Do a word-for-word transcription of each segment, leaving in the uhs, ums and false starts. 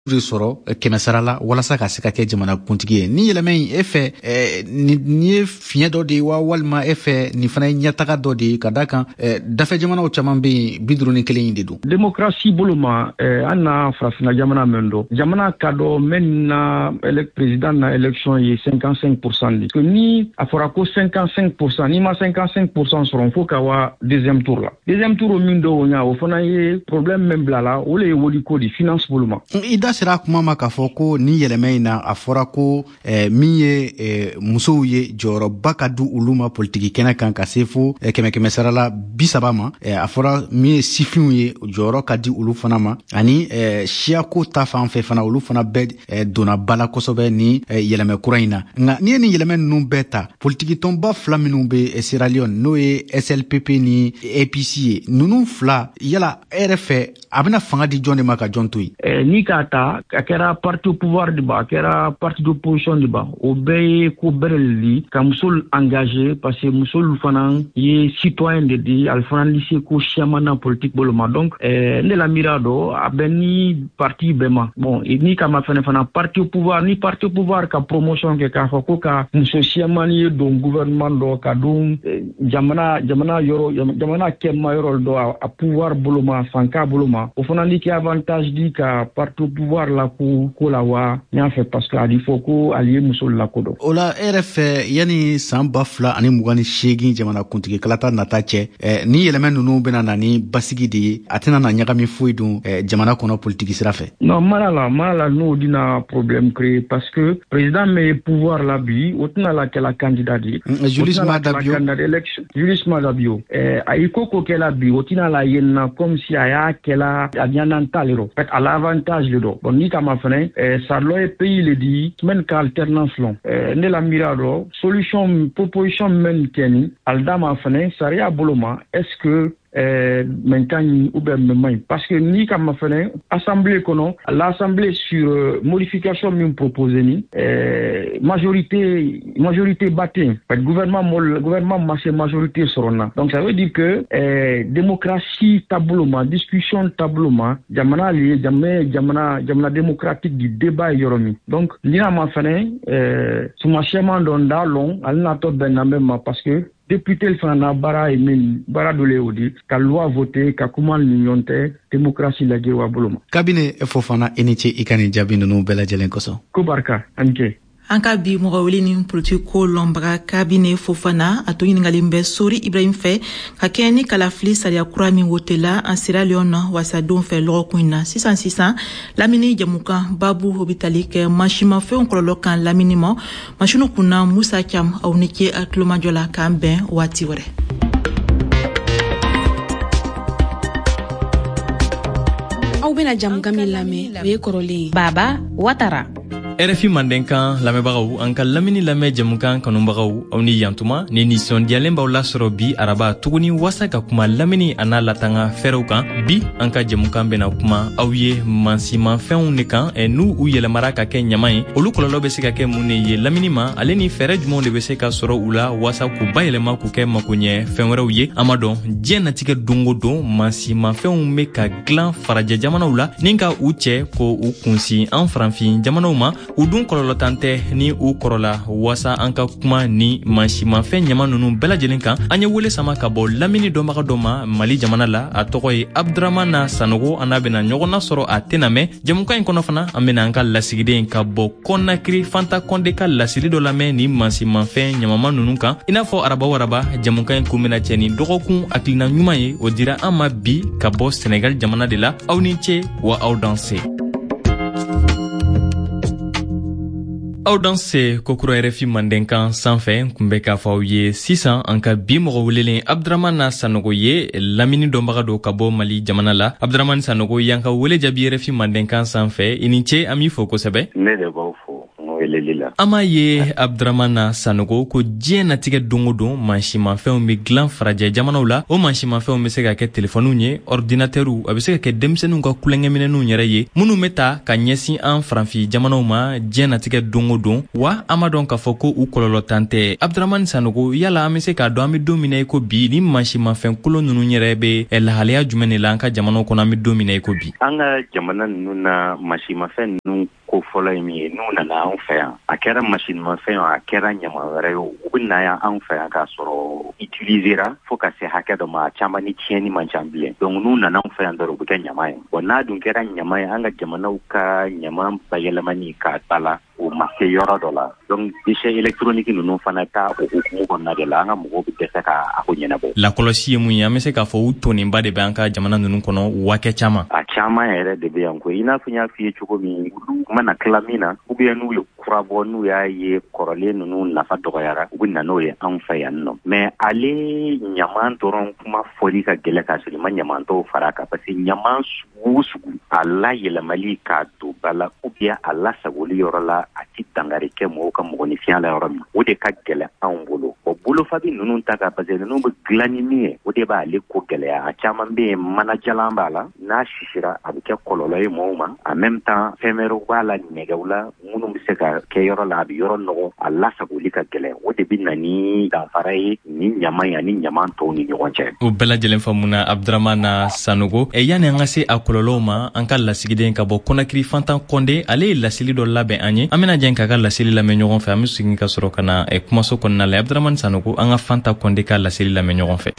sɔrɔ kɛmɛ sara la walasa ka se ka kɛ jamana kuntigi ye. Ni yɛlɛma in e fɛ eh, ni, ni ye fiɲɛ dɔ de ye wa walima e fɛ nin fana ye ɲɛtaga dɔ de ye ka da kan eh, dafɛ jamanaw caman bɛ yen bi duuru ni kelen in de don. Démocratie bolo ma eh, an na farafina jamana min don jamana ka dɔ min na président na élection ye cinquante-cinq pour cent de. Que ni a fɔra ko cinquante-cinq pour cent ni ma cinquante-cinq pour cent sɔrɔ fo ka wa deuxième tour la. Deuxième tour min do nya o fana ye problème min bila la o le ye wodi ko di finance bolo ma. I da sera kuma ma k'a fɔ ko ni yɛlɛma in na a fɔra ko eh, min ye eh, musow ye jɔyɔrɔba ka du olu ma politiki kɛnɛ kan ka se fo eh, kɛmɛ kɛmɛ sara la bi saba ma eh, a fɔra min ye sifinw ye jɔyɔrɔ ka di olu fana ma ani eh, siyako ta fan fɛ fana olu fana bɛɛ eh, donna bala kosɛbɛ ni eh, yɛlɛmɛ kura in na. Nka ni ye ni yɛlɛmɛ ninnu bɛɛ ta politiki tɔnba fila minnu bɛ eh, Sierra Leone n'o ye S L P P ni A P C ye ninnu fila yala e yɛrɛ fɛ a bɛna fanga di jɔn de ma ka jɔn to yen. Eh, ni k'a ta a kɛra parti au pouvoir de ba a kɛra parti d'opposition de ba o bɛɛ ye ko bɛrɛ le di ka musow engagé parce que musow fana ye citoyen de di ali fana lise ko siaman na politique bolo ma donc eh, ne la mira dɔ a bɛ ni parti bɛɛ ma bon ni kama fɛnɛ fana parti au pouvoir ni parti au pouvoir ka promotion kɛ k'a fɔ ko ka muso siaman ye don gouvernement dɔ ka don eh, jamana jamana yɔrɔ jamana kɛma yɔrɔ dɔ a, a pouvoir bolo ma sanka bolo ma o fana ni kɛ avantage di ka parti au pouvoir la ko ko la wa ɲ'a fɛ parce que a di fɔ ko ali ye muso la ko dɔn. O la e yɛrɛ fɛ yani san ba fila ani mugan ni seegin jamana kuntigi kalata nata cɛ eh, ni yɛlɛmɛ ninnu bɛna na ni basigi de ye a tɛna na ɲagami foyi dun eh, jamana kɔnɔ politiki sira fɛ. Non mara la mara la n'o dina problème créé parce que président me pouvoir la bi o tɛna la kɛla candidat di. Mm, Julius Madabio. Julius Madabio eh, a i ko ko kɛla bi o tɛna la yenna comme si a y'a kɛla a ɲananta le do peut à l'avantage le do bon ni kama fɛnɛ eh, sa lɔ ye pays le di men ka alternance lɔn eh, ne la mira dɔ solution proposition men kɛni aldama fɛnɛ sariya bolo ma est-ce que Euh, maintenant ou bien même parce que ni comme fait assemblée kono l'assemblée sur euh, modification même proposé ni euh, majorité majorité battée le gouvernement le gouvernement marché majorité sorona donc ça veut dire que euh, démocratie tableau discussion tableau jamana li jamana jamana jamana démocratique du débat yoromi donc ni na ma fane euh suma chema donda long alna to benamema parce que député le fana bara emin bara dole odi ka loi voter ka kuma l'union te démocratie la gewa boloma cabinet Fofana eniche ikani jabi nunu bela jelen koso ko barka anke anka bi mɔgɔ wele ni politique ko lɔnbaga cabinet Fofana a to ɲininkali bɛ Sori Ibrahim fɛ ka kɛ ni kalafili sariya kura min wotela an Sierra Leone wasadenw fɛ lɔgɔkun na sisan sisan lamini jamukan babu o bɛ tali kɛ mansimafɛnw kɔlɔlɔ kan lamini ma masinu kunna Musa Cam aw ni ce a tulomajɔ la k'an bɛn waati wɛrɛ. Aw bɛna jamukan min lamɛn o ye kɔrɔlen Baba Watara. R F I Mandenkan lamɛbagaw an ka lamini lamɛ jamukan kanubagaw aw ni yantuma ni nisɔndiyalen b'aw lasɔrɔ bi araba tuguni wasa ka kuma lamini a n'a latanga fɛrɛw kan bi an ka jamukan bɛna kuma aw ye mansimafɛnw ne kan eh, n'u u yɛlɛmara ka kɛ ɲama ye olu kɔlɔlɔ bɛ se ka kɛ mun ne ye lamini ma ale ni fɛrɛ jumɛnw de bɛ se ka sɔrɔ u la wasa k'u bayɛlɛma k'u kɛ makoɲɛ fɛn wɛrɛw ye an ma dɔn diɲɛ natigɛ don o don mansimafɛnw bɛ ka dilan farajɛ jamanaw la ni ka u cɛ ko u kunsi an farafin jamanaw ma u dun kɔlɔlɔ tan tɛ ni u kɔrɔla wasa an ka kuma ni mansimafɛn ɲama nunu bɛɛ lajɛlen kan an ye wele sama ka bɔ lamini dɔnbaga dɔ ma Mali jamana la a tɔgɔ ye Abdramana Sanogo an n'a bɛna ɲɔgɔnna sɔrɔ a tɛna mɛn jamukan in kɔnɔ fana an bɛna an ka lasigiden ka bɔ Kɔnakiri Fanta Kɔnde ka lasili dɔ lamɛn ni mansimafɛn ɲamama nunu kan i n'a fɔ araba waraba jamukan in kun bɛna cɛ ni dɔgɔkun hakilina ɲuman ye o dira an ma bi ka bɔ Senegal jamana de la aw ni ce wa aw danse. Aw danse kokura R F I Mandenkan sanfɛ kun bɛ k'a fɔ aw ye sisan an ka bi mɔgɔ welelen Abdramana Sanogo ye lamini dɔnbaga dɔ ka bɔ Mali jamana la Abdramana Sanogo y'an ka wele jaabi R F I Mandenkan sanfɛ i ni ce an b'i fo kosɛbɛ. Ne de b'aw fo n'o weleli la. Ama ye Abdramana Sanogo ko diɲɛ natigɛ don o don mansimafɛnw bɛ dilan farajɛ jamanaw la. O mansimafɛnw bɛ se ka kɛ telefoniw ye, ordinatɛrw, a bɛ se ka kɛ denmisɛnninw ka kulonkɛminɛnw yɛrɛ ye minnu bɛ ta ka ɲɛsin an farafin jamanaw ma diɲɛ natigɛ don o don, wa an ma dɔn k'a fɔ ko u kɔlɔlɔ tan tɛ. Abdramana Sanogo, yala an bɛ se k'a dɔn an bɛ don min na i ko bi ni mansimafɛn kolon ninnu yɛrɛ bɛ lahalaya jumɛn de la an ka jamanaw kɔnɔ an bɛ don min na i ko bi? An ka jamana ninnu na mansimafɛn ninnu ko fɔlɔ ye min ye n'u nana anw fɛ yan, a kɛra mansimafɛn o a kɛra ɲama wɛrɛ ye o, u bɛ na yan anw fɛ yan k'a sɔrɔ utilisera fo ka se hakɛ dɔ ma, a caman ni tiɲɛni man ca bilen. Donc n'u nana anw fɛ yan dɔrɔn u bɛ kɛ ɲama ye. Bon n'a dun kɛra ɲama ye, an ka jamanaw ka ɲama bayɛlɛmani k'a bala o ma se yɔrɔ dɔ la. Donc déchets électroniques ninnu fana ta o hukumu kɔnɔna de la, an ka mɔgɔw bɛ dɛsɛ k'a ko ɲɛnabɔ. Lakɔlɔsi ye mun ye? An bɛ se k'a fɔ u tɔninba de bɛ an ka jamana ninnu kɔnɔ waati caman. A caman yɛrɛ de bɛ yan ko i n'a fɔ n y'a f'i ye cogo min, olu mana tila min na ou bien n'u ye kura bɔ n'u y'a ye kɔrɔlen ninnu nafa dɔgɔyara u bɛ na n'o ye anw fɛ yan nɔ. Mais ale ɲaman dɔrɔn kuma fɔli ka gɛlɛ k'a sɔrɔ i ma ɲaman tɔw fara a kan parce que ɲaman sugu o sugu a layɛlɛmali k'a don ba la ou bien a lasagoli yɔrɔ la a ti dangari kɛ mɔgɔw ka mɔgɔninfinya la yɔrɔ min, o de ka gɛlɛ anw bolo. O bolofabi ninnu ta ka parce que ninnu bɛ dilan ni min ye o de b'ale ko gɛlɛya. A caman bɛ yen manajalan b'a la, n'a sisira a bɛ kɛ kɔlɔlɔ ye mɔgɔw ma, en même temps fɛn wɛrɛw b'a la nɛgɛw la minnu bɛ se ka kɛ yɔrɔ la a bɛ yɔrɔ nɔgɔ, a lasagoli ka gɛlɛn. O de bɛ na ni danfara ye ni ɲaman ye ani ɲaman tɔw ni ɲɔgɔn cɛ. O bɛɛ lajɛlen faamuna Abdramana Sanogo. E yani an ka se a kɔlɔlɔw ma, an ka lasigiden ka bɔ Konakiri Fantan Kɔnde, ale ye lasili dɔ labɛn an ye. An bɛna jɛn k'a ka lasili lamɛn ɲɔgɔn fɛ. An bɛ segin ka sɔrɔ ka na kumaso kɔnɔna la. Abdramana Sanogo, an ka Fantan Kɔnde ka lasili lamɛn ɲɔgɔn fɛ.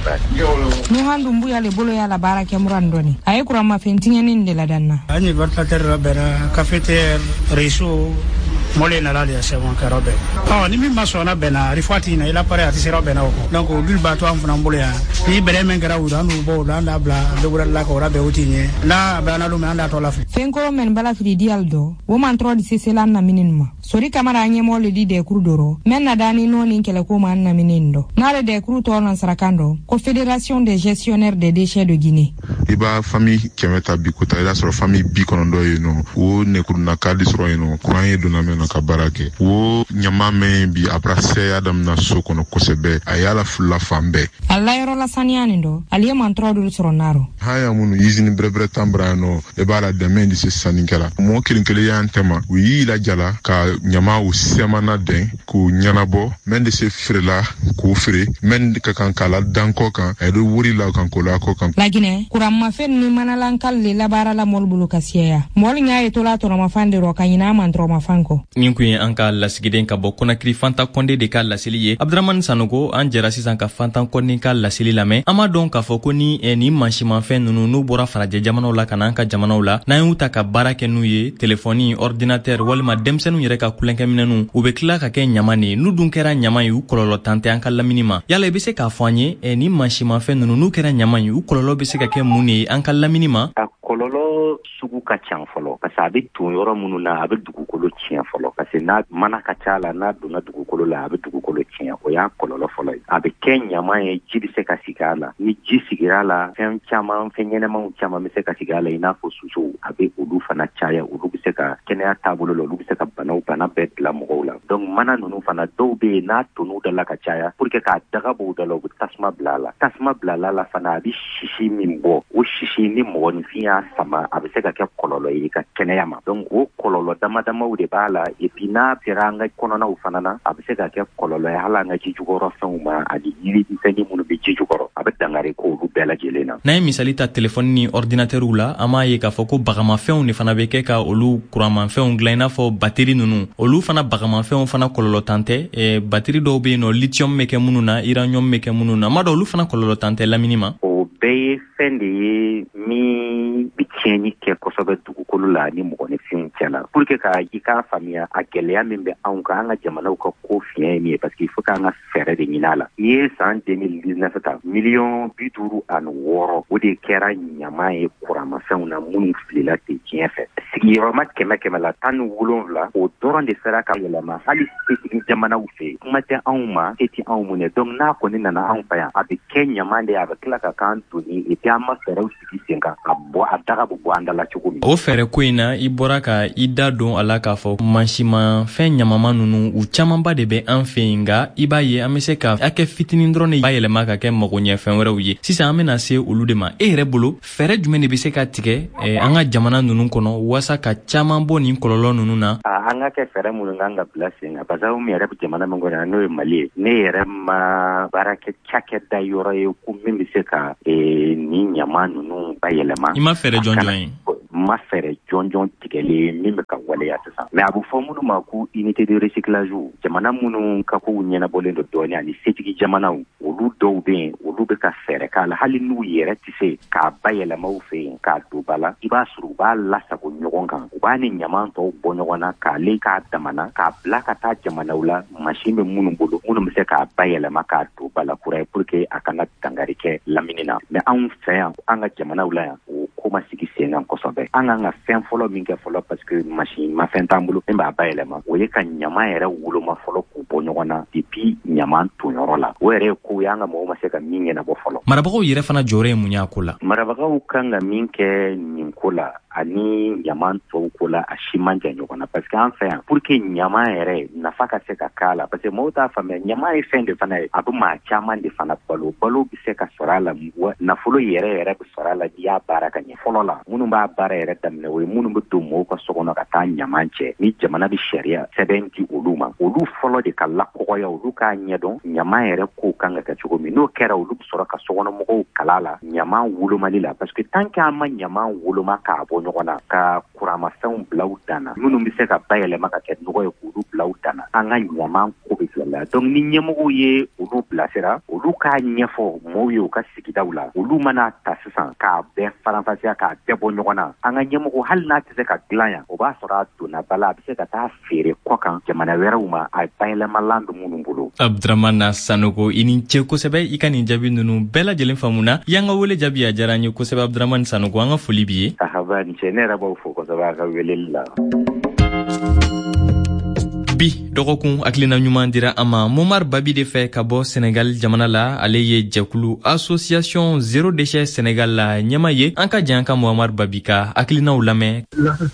Nuhan dumbu yale bolo yala baara kɛ muran dɔni. A ye kuranmafɛn tiɲɛni de la danna. An ye ventilateur labɛnna, cafetière, réseau, mɔle nana de sɛbɛn kɛrɔ bɛɛ. Ɔ ni min ma sɔnna bɛnna rifati na ila pare a tɛ se yɔrɔ bɛnna o kɔ. Donc olu b'a to an fana bolo yan. Ni bɛrɛ min kɛra u la an n'u bɔ o la an t'a bila dogora la ka o la bɛɛ o tɛ ɲɛ. N'a bɛnna don min an t'a tɔ la fili. Fɛn kɔrɔ mɛn bala fili di yali dɔ. O man tɔrɔ di se sela an na minin ma. Sori kamara an ye mɔle di dɛkuru dɔrɔ. Mɛn na dani n'o ni kɛlɛ ko ma an na minin dɔ. N'ale dɛkuru tɔ na sarakan dɔ. Ko fédération des gestionnaires des déchets de Guinée. I b'a famille kɛmɛ ta bi ko ta i b'a sɔrɔ famille bi kɔnɔntɔn ye nɔ. O nekuruna kadi sɔrɔ yen nɔ. Kuran ye donna mɛn na ka baara kɛ. O ɲama mɛn bi a bara sɛya damina so kɔnɔ kosɛbɛ a y'a la fila fan bɛɛ. A la yɔrɔ la saniya nin dɔ ale ye mantɔrɔ dɔ sɔrɔ naro. Haya minnu usine bɛrɛbɛrɛ tan bara yan nɔ e b'a la dɛmɛ di se sannikɛla. Mɔgɔ kelen kelen y'an tɛma u y'i lajala ka ɲama u sɛmana dɛn k'u ɲɛnabɔ mɛn de se feerela k'u feere mɛn ka kan k'a la dan kɔ kan a yɛrɛ wuri la kan k'o la kɔ kan. Laginɛ kuranmafɛn ni manalankal le labaara la mɔli bolo ka siyaya mɔli y'a ye to la tɔrɔmafan de rɔ ka ɲin'a mantɔrɔmafan kɔ. Nin kun ye an ka lasigiden ka bɔ Konakiri Fantan Kɔnde de ka lasili ye. Abdramana Sanogo, an jɛra sisan ka Fantan Kɔnde ka lasili lamɛn. An ma dɔn k'a fɔ ko ni eh, ni mansimafɛn ninnu n'u bɔra farajɛ jamanaw la ka na an ka jamanaw la n'an y'u ta ka baara kɛ n'u ye telefoni, ordinateur walima denmisɛnninw yɛrɛ ka kulonkɛminɛnw u bɛ tila ka kɛ ɲaman de ye. N'u dun kɛra ɲaman ye u kɔlɔlɔ tan tɛ an ka lamini ma. Yala i bɛ se k'a fɔ an ye eh, ni mansimafɛn ninnu n'u kɛra ɲaman ye u kɔlɔlɔ bɛ se ka kɛ mun de ye an ka lamini ma? A kɔlɔlɔ sugu ka ca fɔlɔ parce que a bɛ ton yɔrɔ minnu na a bɛ dugukolo tiɲɛ fɔlɔ parce que n'a mana ka ca la n'a donna dugukolo la a bɛ dugukolo tiɲɛ o y'a kɔlɔlɔ fɔlɔ ye. A bɛ kɛ ɲaman ye ji bɛ se ka sigi a la ni ji sigira a la fɛn caman fɛn ɲɛnɛmanw caman bɛ se ka sigi a la i n'a fɔ sosow a bɛ olu fana caya olu bɛ se ka kɛnɛya taabolo la olu bɛ se ka banaw bana bɛɛ bila mɔgɔw la. Donc mana ninnu fana dɔw bɛ yen n'a tonn'u da la ka caya pour que k'a daga b'u da la u bɛ tasuma bila a la tasuma bila a la fana a bɛ sisi min bɔ o sisi ni mɔgɔninfin y'a sama a bɛ se ka kɛ kɔlɔlɔ ye ka kɛnɛya ma. Donc o kɔlɔlɔ dama damaw de b'a la et puis n'a sera an ka kɔnɔnaw fana na a bɛ se ka kɛ kɔlɔlɔ ye hali an ka ji jukɔrɔ fɛnw ma ani yiri misɛnnin minnu bɛ ji jukɔrɔ a bɛ dangari k'olu bɛɛ lajɛlen na. N'an ye misali ta telefoni ni ordinateurw la an b'a ye k'a fɔ ko bagamafɛnw de fana bɛ kɛ ka olu kuranmafɛnw dilan i n'a fɔ bateri ninnu olu fana bagamafɛnw fana kɔlɔlɔ tan tɛ eh, bateri dɔw bɛ yen nɔ lithium bɛ kɛ minnu na uranium bɛ kɛ minnu na ma dɔn olu fana kɔlɔlɔ tan tɛ lamini ma. O bɛɛ ye fɛn de ye min bɛ tiɲɛni kɛ kosɛbɛ dugukolo la ni mɔgɔninfinw cɛla pour que ka i k'a faamuya a gɛlɛya min bɛ anw kan an ka jamanaw ka ko fiɲɛ ye min ye parce que il faut k'an ka fɛɛrɛ de ɲini a la. I ye san deux mille dix-neuf ta miliyɔn bi duuru ani wɔɔrɔ o de kɛra ɲama ye kuranmafɛnw na minnu filila ten diɲɛ fɛ. Sigiyɔrɔma kɛmɛ kɛmɛ la tan ni wolonwula o dɔrɔn de sera ka yɛlɛma hali setigi jamanaw fɛ kuma tɛ anw ma se tɛ anw minɛ donc n'a kɔni nana anw fɛ yan a bɛ kɛ ɲama de a bɛ tila ka k'an doni et yama fɛrɛw sigi sen kan a bɔ a daga bɔ an da la cogo min. O fɛrɛ ko in na i bɔra ka i da don a la k'a fɔ mansiman fɛn ɲamama nunu u camanba de bɛ an fɛ yen nka i b'a ye an bɛ se ka hakɛ fitinin dɔrɔn de bayɛlɛma ka kɛ magoɲɛ fɛn wɛrɛw ye. Sisan an bɛna se olu de ma. E yɛrɛ bolo fɛrɛ jumɛn de bɛ se ka tigɛ eh, an ka jamana nunu kɔnɔ wasa ka caman bɔ nin kɔlɔlɔ nunu na? An ka kɛ fɛrɛ minnu kan ka bila sen kan parce que min yɛrɛ bɛ jamana min kɔnɔ n'o ye Mali ye. Ne yɛrɛ ma baara kɛ cakɛda yɔrɔ ye ko min bɛ se ka eh, ni ɲama nunu bayɛlɛma. I ma fɛrɛ jɔnjɔn ye? Ma fɛrɛ jɔnjɔn tigɛlen min bɛ ka waleya sisan. Mais a bɛ fɔ minnu ma ko unité de recyclage jamana minnu ka kow ɲɛnabɔlen don dɔɔnin ani setigi jamanaw olu dɔw bɛ yen olu bɛ ka fɛrɛ k'a la hali n'u yɛrɛ tɛ se k'a bayɛlɛma u fɛ yen k'a don ba la i b'a sɔrɔ u b'a lasago ɲɔgɔn kan u b'a ni ɲama tɔw bɔ ɲɔgɔn na k'ale k'a damana k'a bila ka taa jamanaw la mansin bɛ minnu bolo minnu bɛ se k'a bayɛlɛma k'a don ba la kura ye pour que a kana dangari kɛ lamini na. Mais anw fɛ yan an ka jamanaw la yan o ko ma sigi sen kan kosɛbɛ. An kan ka fɛn fɔlɔ min kɛ fɔlɔ parce que machine ma fɛn t'an bolo min b'a bayɛlɛma o ye ka ɲama yɛrɛ woloma fɔlɔ k'u bɔ ɲɔgɔn na depuis ɲama tonyɔrɔ la o yɛrɛ ye ko ye an ka mɔgɔw ma se ka min ɲɛnabɔ fɔlɔ. Marabagaw yɛrɛ fana jɔyɔrɔ ye mun y'a ko la? Marabagaw kan ka min kɛ nin ko la ani ɲama tɔw ko la a si man jan ɲɔgɔn na parce que an fɛ yan pour que ɲama yɛrɛ nafa ka se ka k'a la parce que mɔgɔw t'a faamuya ɲama ye fɛn de fana ye a bɛ maa caman de fana balo balo bɛ se ka sɔrɔ a la nafolo yɛrɛ yɛrɛ bɛ sɔrɔ a la n'i y'a baara ka ɲɛ fɔlɔ la minnu b'a baara yɛrɛ daminɛ o ye minnu bɛ don mɔgɔw ka so kɔnɔ ka taa ɲama cɛ ni jamana bɛ sariya sɛbɛn di olu ma olu fɔlɔ de ka lakɔgɔya olu k'a ɲɛdɔn ɲama yɛrɛ kow kan ka kɛ cogo min n'o kɛra olu bɛ sɔrɔ ka sokɔnɔmɔgɔw kala la ɲama wolomali la parce que tant que an ma ɲama woloma k'a bɔ ɲɔgɔn na ka kuramafɛnw bila u danna minnu bɛ se ka bayɛlɛma ka kɛ nɔgɔ ye k'olu bila u danna an ka ɲama ko bɛ gɛlɛya donc ni ɲɛmɔgɔw ye olu bilasira olu k'a ɲɛfɔ mɔɔw ye u ka sigidaw la olu mana ta sisan k'a bɛɛ faranfasiya k'a bɛɛ bɔ ɲɔgɔn na an ka ɲɛmɔgɔ hali n'a tɛ se ka dilan yan o b'a sɔrɔ a donna ba la a bɛ se ka taa feere kɔ kan jamana wɛrɛw ma a bayɛlɛmalan don minnu bolo. Abdramana Sanogo i ni ce kosɛbɛ i ka nin jaabi ninnu bɛɛ lajɛlen faamuna y'an ka wele jaabi a diyara an ye kosɛbɛ Abdramana Sanogo an ka foli b'i ye. Ahaba ni ce ne yɛrɛ b'aw fo kosɛbɛ a ka weleli la. Bi dɔgɔkun hakilina ɲuman dira an ma Momar Babi de fɛ ka bɔ Senegal jamana la ale ye jɛkulu association zéro déchet Senegal la ɲɛma ye an ka jan ka Momar Babi ka hakilinaw lamɛn.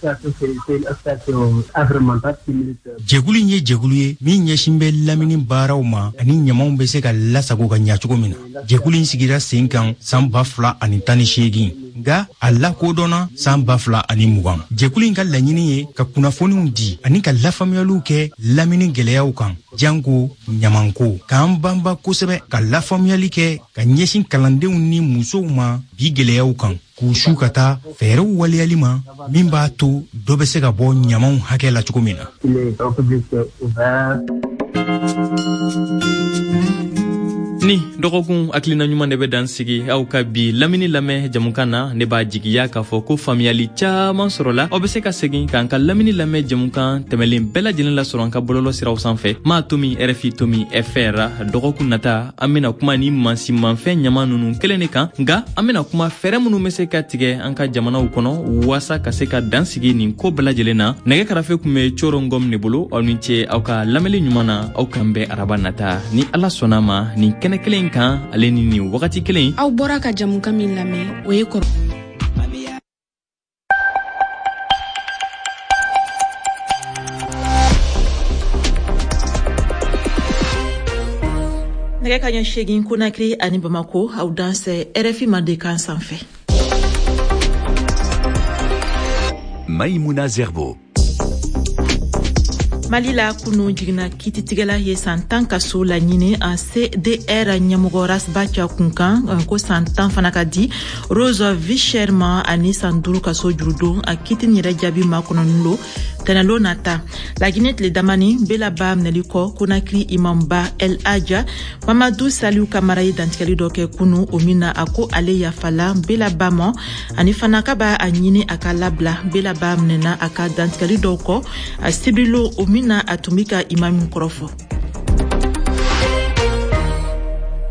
Jɛkulu in ye jɛkulu ye min ɲɛsin bɛ lamini baaraw ma ani ɲamaw bɛ se ka lasago ka ɲa cogo min na. Jɛkulu in sigira sen kan san ba fila ani tan ni seegin nga a lakodɔnna san ba fila ani mugan. Jɛkulu in ka laɲini ye ka kunnafoniw di ani ka lafaamuyaliw kɛ lamini gɛlɛyaw kan janko ɲamanko k'an banba kosɛbɛ ka lafaamuyali kɛ ka ɲɛsin kalandenw ni musow ma bi gɛlɛyaw kan k'u su ka taa fɛɛrɛw waleyali ma min b'a to dɔ bɛ se ka bɔ ɲamaw hakɛ la cogo min na. Ni dɔgɔkun hakilina ɲuman de bɛ dan sigi aw ka bi lamini lamɛn jamukan na ne b'a jigiya k'a fɔ ko faamuyali caman sɔrɔla aw bɛ se ka segin k'an ka lamini lamɛn jamukan tɛmɛlen bɛɛ lajɛlen lasɔrɔ an ka bɔlɔlɔ siraw sanfɛ maa tomi R F I tomi F R dɔgɔkun nata an bɛna kuma ni mansinmafɛn ɲama ninnu kelen de kan nka an bɛna kuma fɛɛrɛ minnu bɛ se ka tigɛ an ka jamanaw kɔnɔ waasa ka se ka dan sigi nin ko bɛɛ lajɛlen na nɛgɛ karafe tun bɛ Coro Ngom de bolo aw ni ce aw ka lamɛnli ɲuman na aw kan bɛn araba nata ni Ala sɔnna ma nin kɛnɛ kelen kan ale ni nin wagati kelen aw bɔra ka jamukan min lamɛn o ye kɔrɔ nɛgɛ ka ɲɛ segin Konakiri ani Bamako aw dan sɛ R F I Mandenkan sanfɛ. Maïmouna Zerbo. Mali la kunu jigina kititigɛla ye san tan ka so la ɲini a C D R ɲɛmɔgɔ Rasbacha kunkan ko san tan fana ka di Rose Vichère ma ani san duuru ka so jurudon a kiti yɛrɛ jaabi ma kɔnɔnin lo tɛnɛlo nata laginɛ tile damani bela ba minɛli kɔ Konakiri imamba El Hadja Mamadou Saliou Kamara ye dantigɛli dɔ kɛ kunu o min na a ko ale yafala bela ba ma ani fana ka b'a a ɲini a ka labila bela ba minɛna a ka dantigɛli dɔw kɔ a sibirilo o min na a tun bɛ ka imam kɔrɔfɔ.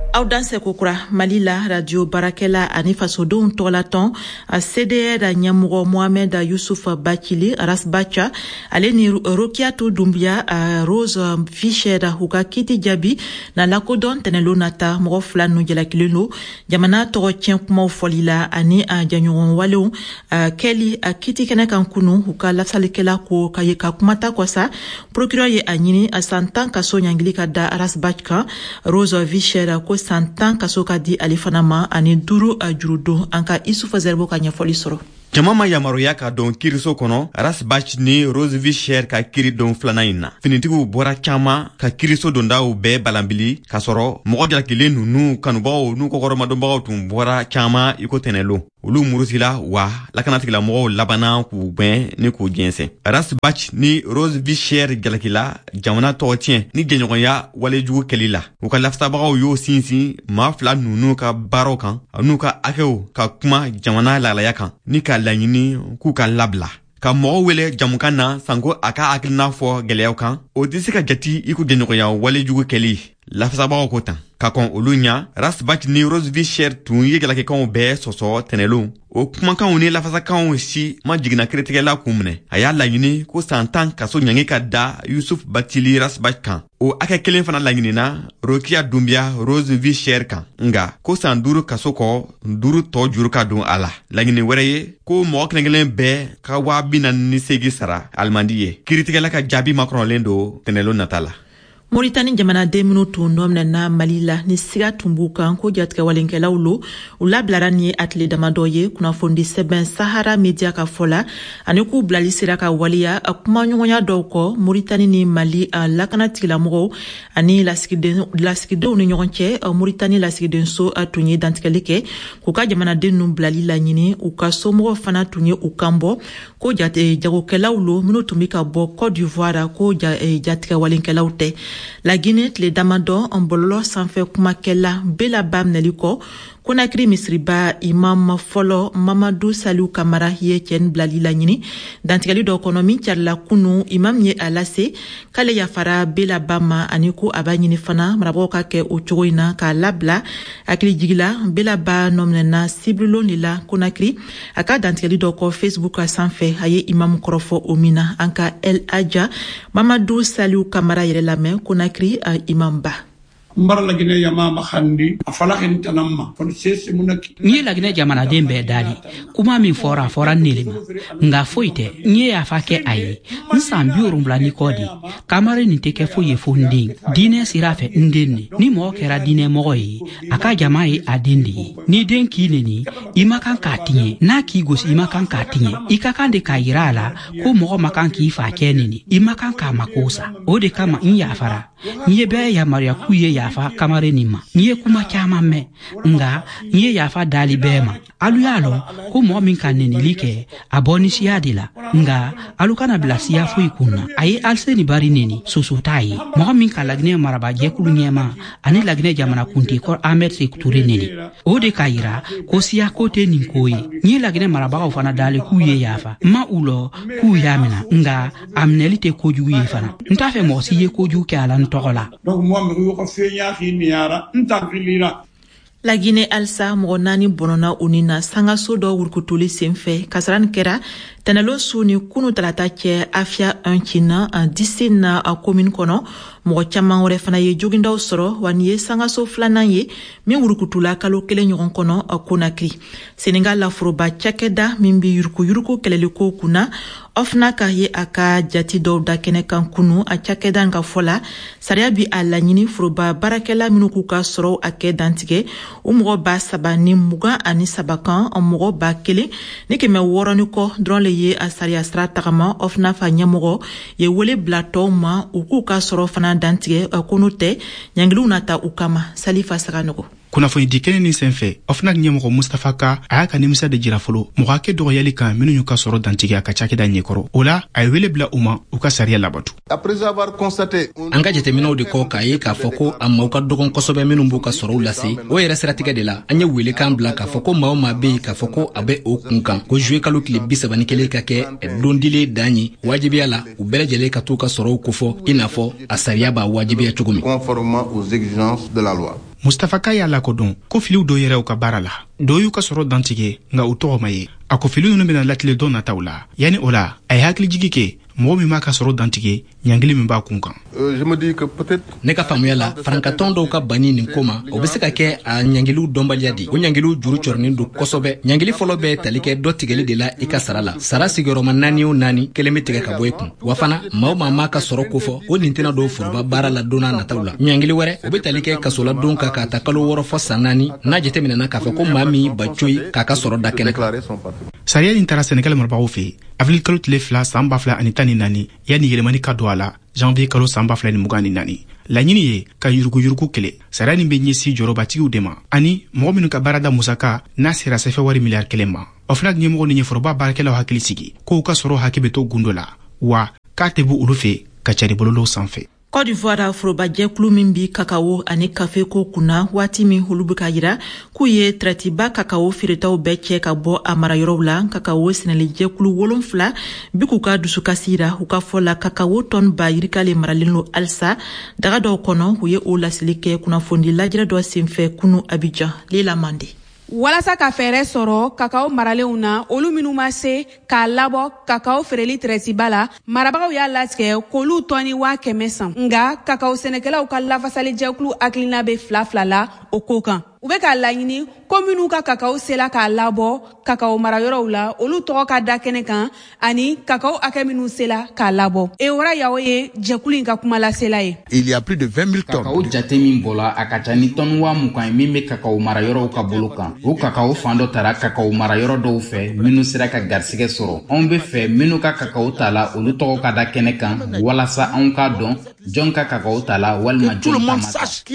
aw dan sekokura Mali la radio barakɛla ani fasodenw tɔgɔlatɔn a C D R ɲɛmɔgɔ Mohamed Yusuf Bakili Aras Bacha ale ni Rokiatou Doumbia a Rose Fischer u ka kiti jaabi na lakodɔn tɛnɛlo nata mɔgɔ fila nu jalakilen lo jamana tɔgɔ tiɲɛ kumaw fɔli la ani a jɛɲɔgɔn walew kɛli a kiti kɛnɛ kan kunu u ka lasalikɛla ko ka ye ka kumata kɔsa procureur ye a ɲini a san tan kaso ɲangili ka da Aras Bacha Rose Fischer ko san tan kaso ka di ale fana ma ani duru a jurudon an ka Isufa Zerbo ka ɲɛfɔli sɔrɔ. Jama ma yamaruya ka don kiriso kɔnɔ Aras Bacha ni Rose Fischer ka kiri don filanan in na. Finitigiw bɔra caman ka kiriso dondaw bɛɛ balanbili ka sɔrɔ mɔgɔ jalakilen nunu kanubagaw n'u kɔkɔrɔmadɔnbagaw tun bɔra caman iko tɛnɛlo. Olu murusila wa lakanatigila mɔgɔw labana k'u bɛn ni k'u jɛnsɛn. Aras Bacha ni Rose Fischer jalakila jamana tɔgɔ tiɲɛ ni jɛɲɔgɔnya walejugu kɛli la. U ka lafasabagaw y'o sinsin maa fila nunu ka baaraw kan an'u ka hakɛw ka kuma jamana lalaya kan ni ka laɲini k'u ka labila. Ka mɔgɔ wele jamukan na sanko a ka hakilina fɔ gɛlɛyaw kan o tɛ se ka jati i ko jɛɲɔgɔnya walejugu kɛli lafasabagaw ko tan. Ka kɔn olu ɲa Aras Bacha ni Rose Fischer tun ye jalakɛkanw bɛɛ sɔsɔ tɛnɛlo. O kumakanw ni lafasakanw si ma jiginna kiiritigɛla kun minɛ. A y'a laɲini ko san tan kaso ɲangi ka da Yusuf Bakili Aras Bacha kan. O hakɛ kelen fana laɲinina Rokia Doumbia Rose Fischer kan. Nga ko san duuru kaso kɔ duuru tɔ juru ka don a la. Laɲini wɛrɛ ye ko mɔgɔ kelen-kelen bɛɛ ka waa bi naani ni seegin sara alimandi ye. Kiiritigɛla ka jaabi makɔrɔlen don tɛnɛlo nata la. Mauritanie jamanaden minnu tun nɔminɛna Mali la ni siga tun b'u kan ko jatigɛ walenkɛlaw lo u labilara ni ye a tile damadɔ ye kunnafoni sɛbɛn Sahara Media ka fɔ la ani k'u bilali sera ka waliya a kumaɲɔgɔnya dɔw kɔ Mauritanie ni Mali a lakanatigilamɔgɔw ani lasigidenw ni ɲɔgɔn cɛ Mauritanie lasigidenso tun ye dantigɛli kɛ k'u ka jamanaden ninnu bilali la ɲini u ka somɔgɔw fana tun ye u kan bɔ ko jagokɛlaw lo minnu tun bɛ ka bɔ Côte d'Ivoire ko jatigɛ walenkɛlaw tɛ. La Guinée tile damadɔ en bɔlɔlɔ sanfɛ kumakɛla Bela Bamneli kɔ Konakri misiriba imam fɔlɔ Mamadou Salou Kamara ye cɛn bilali la ɲini dantigɛli dɔ kɔnɔ min carila kunu imam ye a lase k'ale yafara Bela Bama ani ko a b'a ɲini fana marabagaw ka kɛ o cogo in na k'a labila hakili jigila Bela Ba nɔminɛna Sibrilo de la Konakri a ka dantigɛli dɔ kɔ Facebook sanfɛ a ye imam kɔrɔfɔ o min na an ka El Hadja Mamadou Salou Kamara yɛrɛ lamɛn Konakri a imam ba. Mbara la Guinée yama mahandi afala hintanamma fon sese munaki ni la Guinée jamanaden bɛɛ dali kuma min fɔra fɔra nelema nga foyi tɛ ni y'a fa kɛ a ye n san bi wolonwula ni kɔ de Kamara nin tɛ kɛ foyi ye fo n den diinɛ sira fɛ n den ne ni mɔgɔ kɛra diinɛ mɔgɔ ye a ka jama ye a den de ye ni den k'i neni i ma kan k'a tiɲɛ n'a k'i gosi i ma kan k'a tiɲɛ i ka kan de k'a yira a la ko mɔgɔ ma kan k'i fa kɛ neni i ma kan k'a mako sa o de kama n yafara n ye bɛɛ yamaruya k'u ye yafa Kamara nin ma n ye kuma caman mɛn nga n ye yafa dali bɛɛ ma alu y'a lɔn ko mɔgɔ min ka nenili kɛ a bɔ ni siya de la nga alu kana bila siya foyi kun na a ye Alseni Bari neni soso t'a ye mɔgɔ min ka La Guinée maraba jɛkulu ɲɛma ani La Guinée jamana kunti kɔrɔ Ahmed Sékou Touré neni o de k'a yira ko siya ko tɛ nin ko ye n ye La Guinée marabagaw fana dali k'u ye yafa n ma u lɔ k'u y'a mina nga a minɛli tɛ kojugu ye fana n t'a fɛ mɔgɔ si ye kojugu kɛ a la n tɔgɔ la. Donc moi me ko fenya khiniara ntakilira La Guinée alsa mɔgɔ naani bɔnɔna u ni na sangaso dɔ wurukutuli senfɛ kasara nin kɛra tɛnɛlo su ni kunu talata cɛ Afia un cina en dix na a commune kɔnɔ mɔgɔ caman wɛrɛ fana ye jogindaw sɔrɔ wa ni ye sangaso filanan ye min wurukutula kalo kelen ɲɔgɔn kɔnɔ a Konakri. Senegal laforoba cakɛda min bi yuruku yuruku kɛlɛliko kunna Ofna ka ye a ka jati dɔw da kɛnɛ kan kunu a cakɛda ka fɔ la sariya bi a laɲini foroba baarakɛla minnu k'u ka sɔrɔ a kɛ dantigɛ o mɔgɔ ba saba ni mugan ani saba kan mɔgɔ ba kelen ni kɛmɛ wɔɔrɔ ni kɔ dɔrɔn le ye a sariya sira tagama Ofna fa ɲɛmɔgɔ ye wele bila tɔw ma u k'u ka sɔrɔ fana dantigɛ ko n'o tɛ ɲangiliw na ta u kama Salifa Saganɔgɔ. kunnafoni di kɛnɛ nin senfɛ Ofnak ɲɛmɔgɔ Mustafa Ka a y'a ka nimisa de jira fɔlɔ mɔgɔ hakɛ dɔgɔyali kan minnu y'u ka sɔrɔ dantigɛ a ka cakɛda ɲɛkɔrɔ o la a ye wele bila u ma u ka sariya labato. An ka jateminɛw de kɔ k'a ye k'a fɔ ko a maaw ka dɔgɔn kosɛbɛ minnu b'u ka sɔrɔw lase o yɛrɛ siratigɛ de la an ye wele kan bila k'a fɔ ko maa o maa bɛ yen k'a fɔ ko a bɛ o kun kan ko juwe kalo tile bi saba ni kelen ka kɛ don dilen dan ye wajibiya la u bɛɛ lajɛlen ka t'u ka sɔrɔw kofɔ i n'a fɔ a sariya b'a wajibiya cogo min. Mustafa Ka y'a lakodɔn ko filiw dɔ yɛrɛ u ka baara la dɔw y'u ka sɔrɔ dantigɛ nga u tɔgɔ ma ye a ko filiw ninnu bena latile dɔ nataw la yani o la a ye hakili jigi kɛ mɔgɔ min b'a ka sɔrɔ dantigɛ ɲangili min b'a kun kan. Ne ka faamuya la farankatɔn dɔw ka banni nin ko ma o bɛ se ka kɛ a ɲangiliw dɔnbaliya di o ɲangiliw juru cɔrɔnin don kosɛbɛ ɲangili fɔlɔ bɛ tali kɛ dɔ tigɛli de la i ka sara la sara sigiyɔrɔma naani o naani kelen bɛ tigɛ ka bɔ i kun wa fana maa o maa m'a ka sɔrɔ kofɔ o nin tɛna don foroba baara la don n'a nataw la ɲangili wɛrɛ o bɛ tali kɛ kasola don kan k'a ta kalo wɔɔrɔ fɔ san naani n'a jateminɛna k'a fɔ ko maa min ba coyi k'a ka sɔrɔ da kɛnɛ kan. sariya nin taara sɛnɛgali marabagaw fɛ avril kalo tile fila san ba fila ani tan ni naani yanni yɛlɛmani ka don a la janvier kalo san ba fila ni mugan ni naani laɲini ye ka yuruguyurugu kɛlɛ sariya nin bɛ ɲɛsin jɔrɔbatigiw de ma ani mɔgɔ minnu ka baarada musaka n'a sera sɛfɛ wari miliyari kelen ma o fana ɲɛmɔgɔ ni ɲɛforoba baarakɛlaw hakili sigi k'u ka sɔrɔ hakɛ bɛ to gundo la wa k'a tɛ bɔ olu fɛ ka cari bololaw sanfɛ. Côte d'Ivoire forobajɛkulu min bi kakao ani kafe ko kunna waati min olu bɛ ka yira k'u ye trɛtiba kakao feeretaw bɛɛ cɛ ka bɔ a marayɔrɔw la kakao sɛnɛlijɛkulu wolonfila bi k'u ka dusukasi yira u ka fɔ la kakao tɔn ba yirikale maralen lo halisa daga dɔw kɔnɔ u ye o laseli kɛ kunnafoni lajɛrɛ dɔ senfɛ kunu Abidjan Leila Mande. Walasa ka fɛɛrɛ sɔrɔ kakao maralenw na olu minnu ma se k'a labɔ kakao feereli trɛtiba la marabagaw y'a latigɛ k'olu tɔni waa kɛmɛ san nga kakao sɛnɛkɛlaw ka lafasalijɛkulu hakilina bɛ fila fila la o ko kan u bɛ k'a laɲini ko minnu ka kakao sela k'a labɔ kakao marayɔrɔw la olu tɔgɔ ka da kɛnɛ kan ani kakao hakɛ minnu sela k'a labɔ Ewora Yawo ye jɛkulu in ka kuma lasela ye. Il y a plus de vingt mille tonnes. Kakao jate min bɔla a ka ca ni tɔni waa mugan ye min bɛ kakao marayɔrɔw ka bolo kan o kakao fan dɔ tara kakao marayɔrɔ dɔw fɛ minnu sera ka garisɛgɛ sɔrɔ anw bɛ fɛ minnu ka kakao ta la olu tɔgɔ ka da kɛnɛ kan walasa anw k'a dɔn jɔn ka kakao ta la walima jɔn ta ma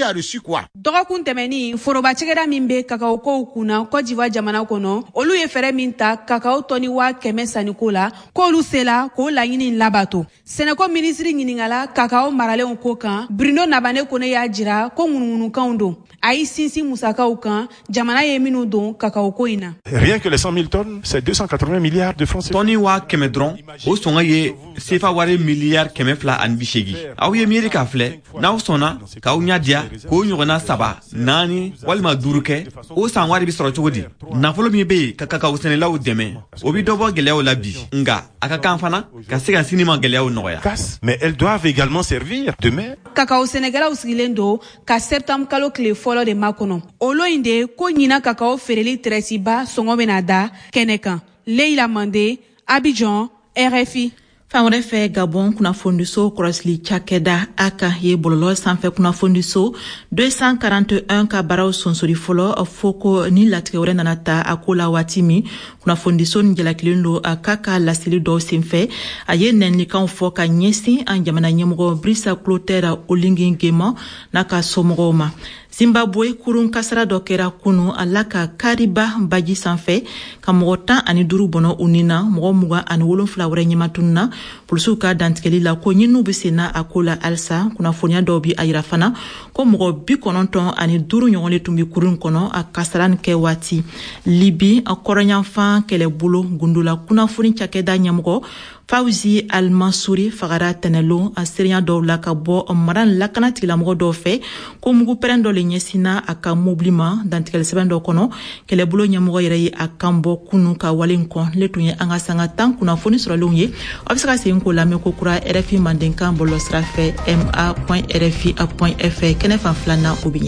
ta. Dɔgɔkun tɛmɛni foroba cɛkɛda min bɛ kakao kow kunna Côte d'Ivoire jamana kɔnɔ olu ye fɛɛrɛ min ta kakao tɔni waa kɛmɛ saniko la k'olu sela k'o laɲini labato sɛnɛko minisiri ɲininkala kakao maralenw ko kan Bruno Nabane Kone y'a jira ko ŋunuŋunukanw don a y'i sinsin musakaw kan jamana ye minnu don kakao ko in na. Rien que les cent mille tonnes, c'est deux cent quatre-vingts milliards de francs C F A. Tɔni waa kɛmɛ dɔrɔn o sɔngɔ ye sefa wari miliyari kɛmɛ fila ani bi seegin aw ye miiri k'a filɛ n'aw sɔnna k'aw ɲɛ diya k'o ɲɔgɔnna saba naani walima duuru kɛ o san wari bi sɔrɔ cogo di nafolo min bɛ yen ka kakao sɛnɛlaw dɛmɛ o bi dɔ bɔ gɛlɛyaw la bi nka a ka kan fana ka se ka sini ma gɛlɛyaw nɔgɔya. Mais elles doivent également servir demain. Kakao sɛnɛkɛlaw sigilen don ka septembre kalo tile fɔlɔ de makɔnɔ olo in de ko ɲina kakao feereli trɛtiba sɔngɔ bɛna da kɛnɛ kan. Leila Mande, Abidjan, R F I. Fan wɛrɛ fɛ Gabon kunnafoniso kɔrɔsili cakɛda a ka ye bɔlɔlɔ sanfɛ kunnafoniso deux cent quarante et un ka baaraw sonsori fɔlɔ fɔ ko ni latigɛ wɛrɛ nana ta a ko la waati min kunnafoniso ni jalakilen don a ka ka laseli dɔw senfɛ a ye nɛnilikanw fɔ ka ɲɛsin an jamana ɲɛmɔgɔ Brisa Clotaire Oligui Nguema n'a ka somɔgɔw ma. Zimbabwe kurun kasara dɔ kɛra kunu a la ka kariba baji sanfɛ ka mɔgɔ tan ani duuru bɔnɔ u ni na mɔgɔ mugan ani wolonfila wɛrɛ ɲɛmatunu na polisiw ka dantigɛli la ko ɲininiw bɛ sen na a ko la halisa kunnafoniya dɔw bi a yira fana ko mɔgɔ bi kɔnɔntɔn ani duuru ɲɔgɔn de tun bɛ kurun kɔnɔ a kasara nin kɛ waati Libi a kɔrɔnyanfan kɛlɛbolo gundola kunnafoni cakɛda ɲɛmɔgɔ Fawzi Al-Mansouri fagara tɛnɛlon a seereya dɔw la ka bɔ mara lakana tigilamɔgɔ dɔw fɛ ko mugu pɛrɛn dɔ le ɲɛsinna a ka mobili ma dantigɛli sɛbɛn dɔ kɔnɔ kɛlɛbolo ɲɛmɔgɔ yɛrɛ ye a kan bɔ kunu ka wale kɔn le tun ye an ka sanga tan kunnafoni sɔrɔlenw ye a bɛ se ka segin k'o lamɛn ko kura R F I mandenkan bɔlɔ sira fɛ m a point r f i point f r kɛnɛ fan filanan o bɛ ɲɛ.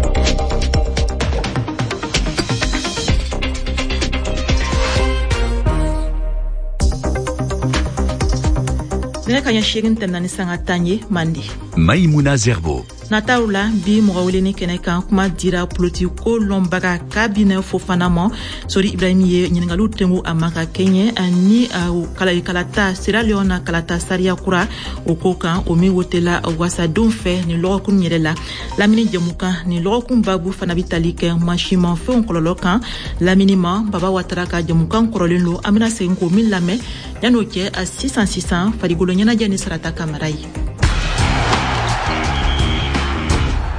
Ne ka ɲɛsigin tɛmɛna ni sanga tan ye Mandi. Maïmouna Zerbo. Nataw la bi mɔgɔ wele ni kɛnɛ kan kuma dira politique ko lɔnbaga Kabinɛ Fofana ma Sori Ibrahim ye ɲininkaliw tɛngu a ma ka kɛɲɛ ani kalata Sierra Leone kalata sariya kura o ko kan o min wotela wasadenw fɛ ni lɔgɔkun yɛrɛ la lamini jɛmukan ni lɔgɔkun babu fana bi tali kɛ mansimafɛnw kɔlɔlɔ kan lamini ma Baba Watara ka jɛmukan kɔrɔlen lo an bena segin k'o min lamɛn yan'o cɛ a sisan sisan farikolo ɲɛnajɛ ni sarata kamara ye.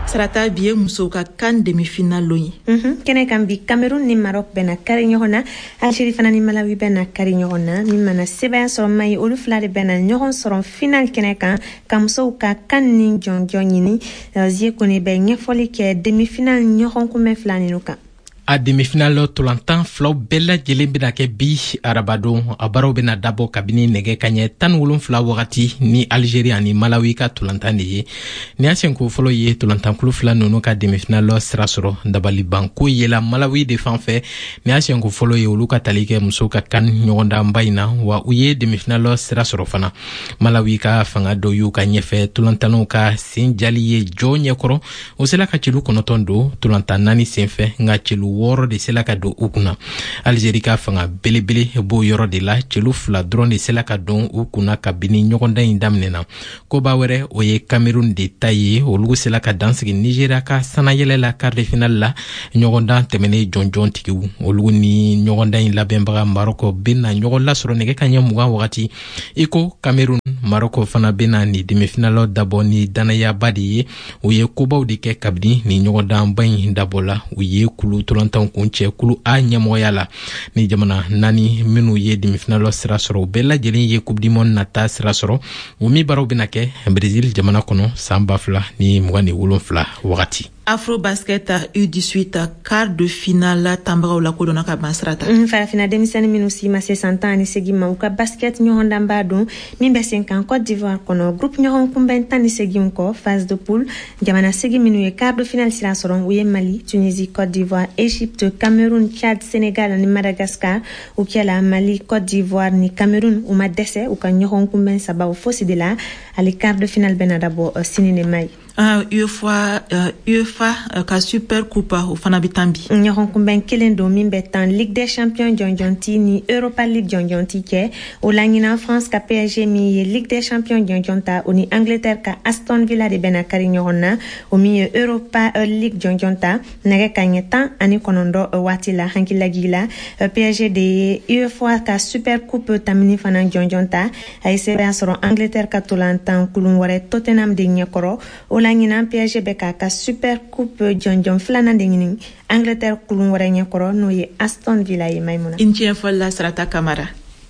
sarata biye muso ka kan demi-finale loyi. Mhm. Kene kan bi Cameroun ni Maroc bena kari ɲɔgɔnna, Algérie fana ni Malawi bena kari ɲɔgɔnna, min mana sɛbɛn sɔrɔ mai olu fila de bena ɲɔgɔn sɔrɔ final kɛnɛ kan ka musow ka kan ni jɔnjɔn ɲini. Zie kone bɛ ɲɛfɔli kɛ demi-finale ɲɔgɔn kunbɛn fila ninnu kan. A demi-finale tolantan filaw bɛɛ lajɛlen bena kɛ bi arabadon a baaraw bena dabɔ kabini nɛgɛ ka ɲɛ tan ni wolonfila wagati ni Algérie ani Malawi ka tolantan de ye. Ni y'a senko fɔlɔ ye tolantankulu fila ninnu ka demi-finale sira sɔrɔ dabalibanko yela Malawi de fan fɛ. Ni y'a senko fɔlɔ ye olu ka tali kɛ musow ka kan ɲɔgɔndanba in na wa u ye demi-finale sira sɔrɔ fana. Malawi ka fanga dɔ y'u ka ɲɛfɛ tolantanw ka sen jali ye jɔ ɲɛkɔrɔ o sela ka celu kɔnɔtɔn don tolantan naani senfɛ nka celu wɔɔrɔ de sela ka don u kunna. Algérie ka fanga belebele b'o yɔrɔ de la celu fila dɔrɔn de sela ka don u kunna kabini ɲɔgɔndan in daminɛna. Koba wɛrɛ o ye Cameroun de ta ye olu sela ka dansigi Nigeria ka sanayɛlɛ la quart de finale la ɲɔgɔndan tɛmɛnen jɔnjɔn tigiw olu ni ɲɔgɔndan in labɛnbaga Maroc bena ɲɔgɔn lasɔrɔ nɛgɛ ka ɲɛ mugan wagati. I ko Cameroun Maroc fana bena ni demi-finale dabɔ ni danayaba de ye u ye kobaw de kɛ kabini ni ɲɔgɔndanba in dabɔla u ye kulu tolantan kun cɛ kulu a ɲɛmɔgɔya la ni jamana naani minnu ye demi-finale sira sɔrɔ u bɛɛ lajɛlen ye coupe du monde nata sira sɔrɔ u min baaraw bena kɛ Brésil jamana kɔnɔ san ba fila ni mugan ni wolonfila wagati. Afrobasket U dix-huit quart de finale tambagaw la kodona ka basrata. Farafina denmisɛnni minnu si ma se san tan ani segin ma u ka basket ɲɔgɔndanba don min bɛ sen kan Côte d'Ivoire kɔnɔ groupe ɲɔgɔn kunbɛn tan ni segin kɔ phase de poule jamana segin minnu ye quart de finale sira sɔrɔ u ye Mali, Tunisie, Côte d'Ivoire, Égypte, Cameroun, Tchad, Sénégal ani Madagascar u kɛla Mali, Côte d'Ivoire ni Cameroun u ma dɛsɛ u ka ɲɔgɔn kunbɛn sababu fosi de la ale quart de finale bɛna dabɔ sini de mai. Uh, UEFA uh, UEFA uh, ka super coupe o fana bitambi ɲɔgɔn kunbɛn kelen don min bɛ tan Ligue des Champions jɔnjɔnti ni Europa League jɔnjɔnti cɛ o la ɲinan France ka P S G min ye Ligue des Champions jɔnjɔn ta o ni Angleterre ka Aston Villa de bɛna kari ɲɔgɔn na o min ye Europa uh, League jɔnjɔn ta nɛgɛ ka ɲɛ tan ani kɔnɔntɔn uh, waati la hankilagi la uh, P S G de ye UEFA ka super coupe tamini fana jɔnjɔn ta a ye sɛbɛn sɔrɔ Angleterre ka tolantan kulun wɛrɛ Tottenham de ɲɛkɔrɔ o la ɲinan P S G bɛ k'a ka super coupe jɔnjɔn filanan de ɲini Angleterre kulun wɛrɛ ɲɛkɔrɔ n'o ye Aston Villa ye Maimuna. I ni tiɲɛ fɔli la Sarata Kamara.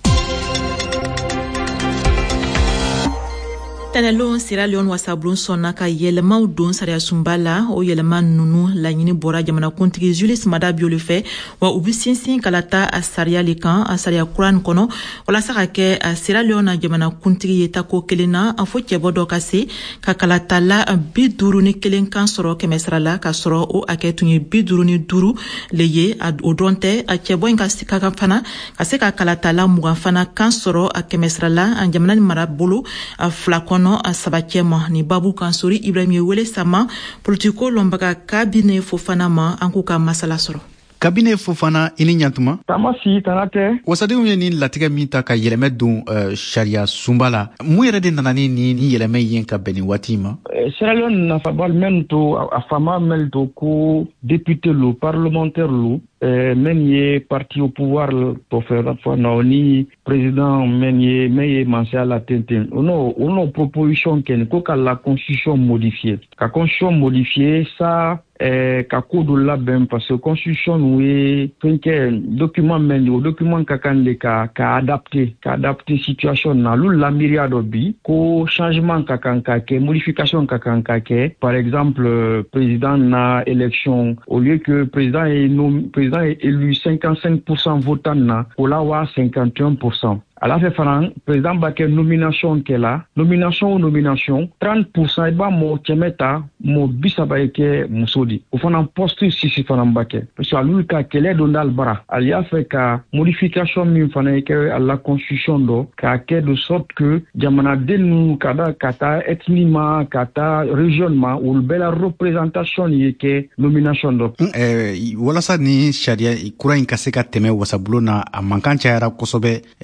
Tɛnɛlon Sierra Leone wasabulon sɔnna ka yɛlɛmaw don sariya sunba la o yɛlɛma nunu laɲini bɔra jamanakuntigi Julius Maada Biolo fɛ wa u bi sinsin kalata a sariya le kan a sariya kura nin kɔnɔ walasa ka kɛ a Sierra Leone jamanakuntigi ye tako kelen na a fɔ cɛbɔ dɔ ka se ka kalata la bi duuru ni kelen kan sɔrɔ kɛmɛ sara la ka sɔrɔ o hakɛ tun ye bi duuru ni duuru le ye o dɔrɔn tɛ a cɛbɔ in ka se ka fana ka se ka kalata la mugan fana kan sɔrɔ a kɛmɛ sara la a jamana ni mara bolo a fila kɔnɔ a sabacɛ ma ni babu kan sori Ibrahim ye wele sama politiko lɔnbaga Kabine Fofana ma an k'u ka masala sɔrɔ. Kabine Fofana i ni ɲantuma. Tama si tana tɛ. Wasadenw ye ni latigɛ min ta ka yɛlɛmɛ don uh, sariya sunba la mun yɛrɛ de nana ni ni yɛlɛmɛ ye ka bɛn ni waati ma. Sierra Leone nafabal men to a fama mel to ko député lo parlementaire lo eh, men ye parti au pouvoir to faire fana ni président men ye men ye mansa la tenten ono ono proposition ken ko ka la constitution modifiée ka constitution modifiée ça eh, ka kodo labɛn parce que constitution nous est fɛnkɛ document men o document ka kan de ka ka adapter ka adapter situation na lu la miria do bi ko changement ka kan ka kɛ modification ka kan ka kɛ par exemple euh, président na élection au lieu que président est nom président est élu cinquante-cinq pour cent votant na ko la wa cinquante et un pour cent. À la fin, le président va faire nomination qu'elle a, nomination ou nomination, trente pour cent et bah mon tchemeta, mon bisabaïke mousodi. Au fond, un poste si c'est un baquet. Parce que lui, qu'elle est dans le bras, il y a fait qu'à modification min fana que à la constitution do, qu'à de sorte que jamana denu kada kata ethnima kata régionnement ou le belle représentation y que nomination do. Eh, wala sa ni sharia kura in kaseka teme wasabulona a mankan chayara kosobe dogo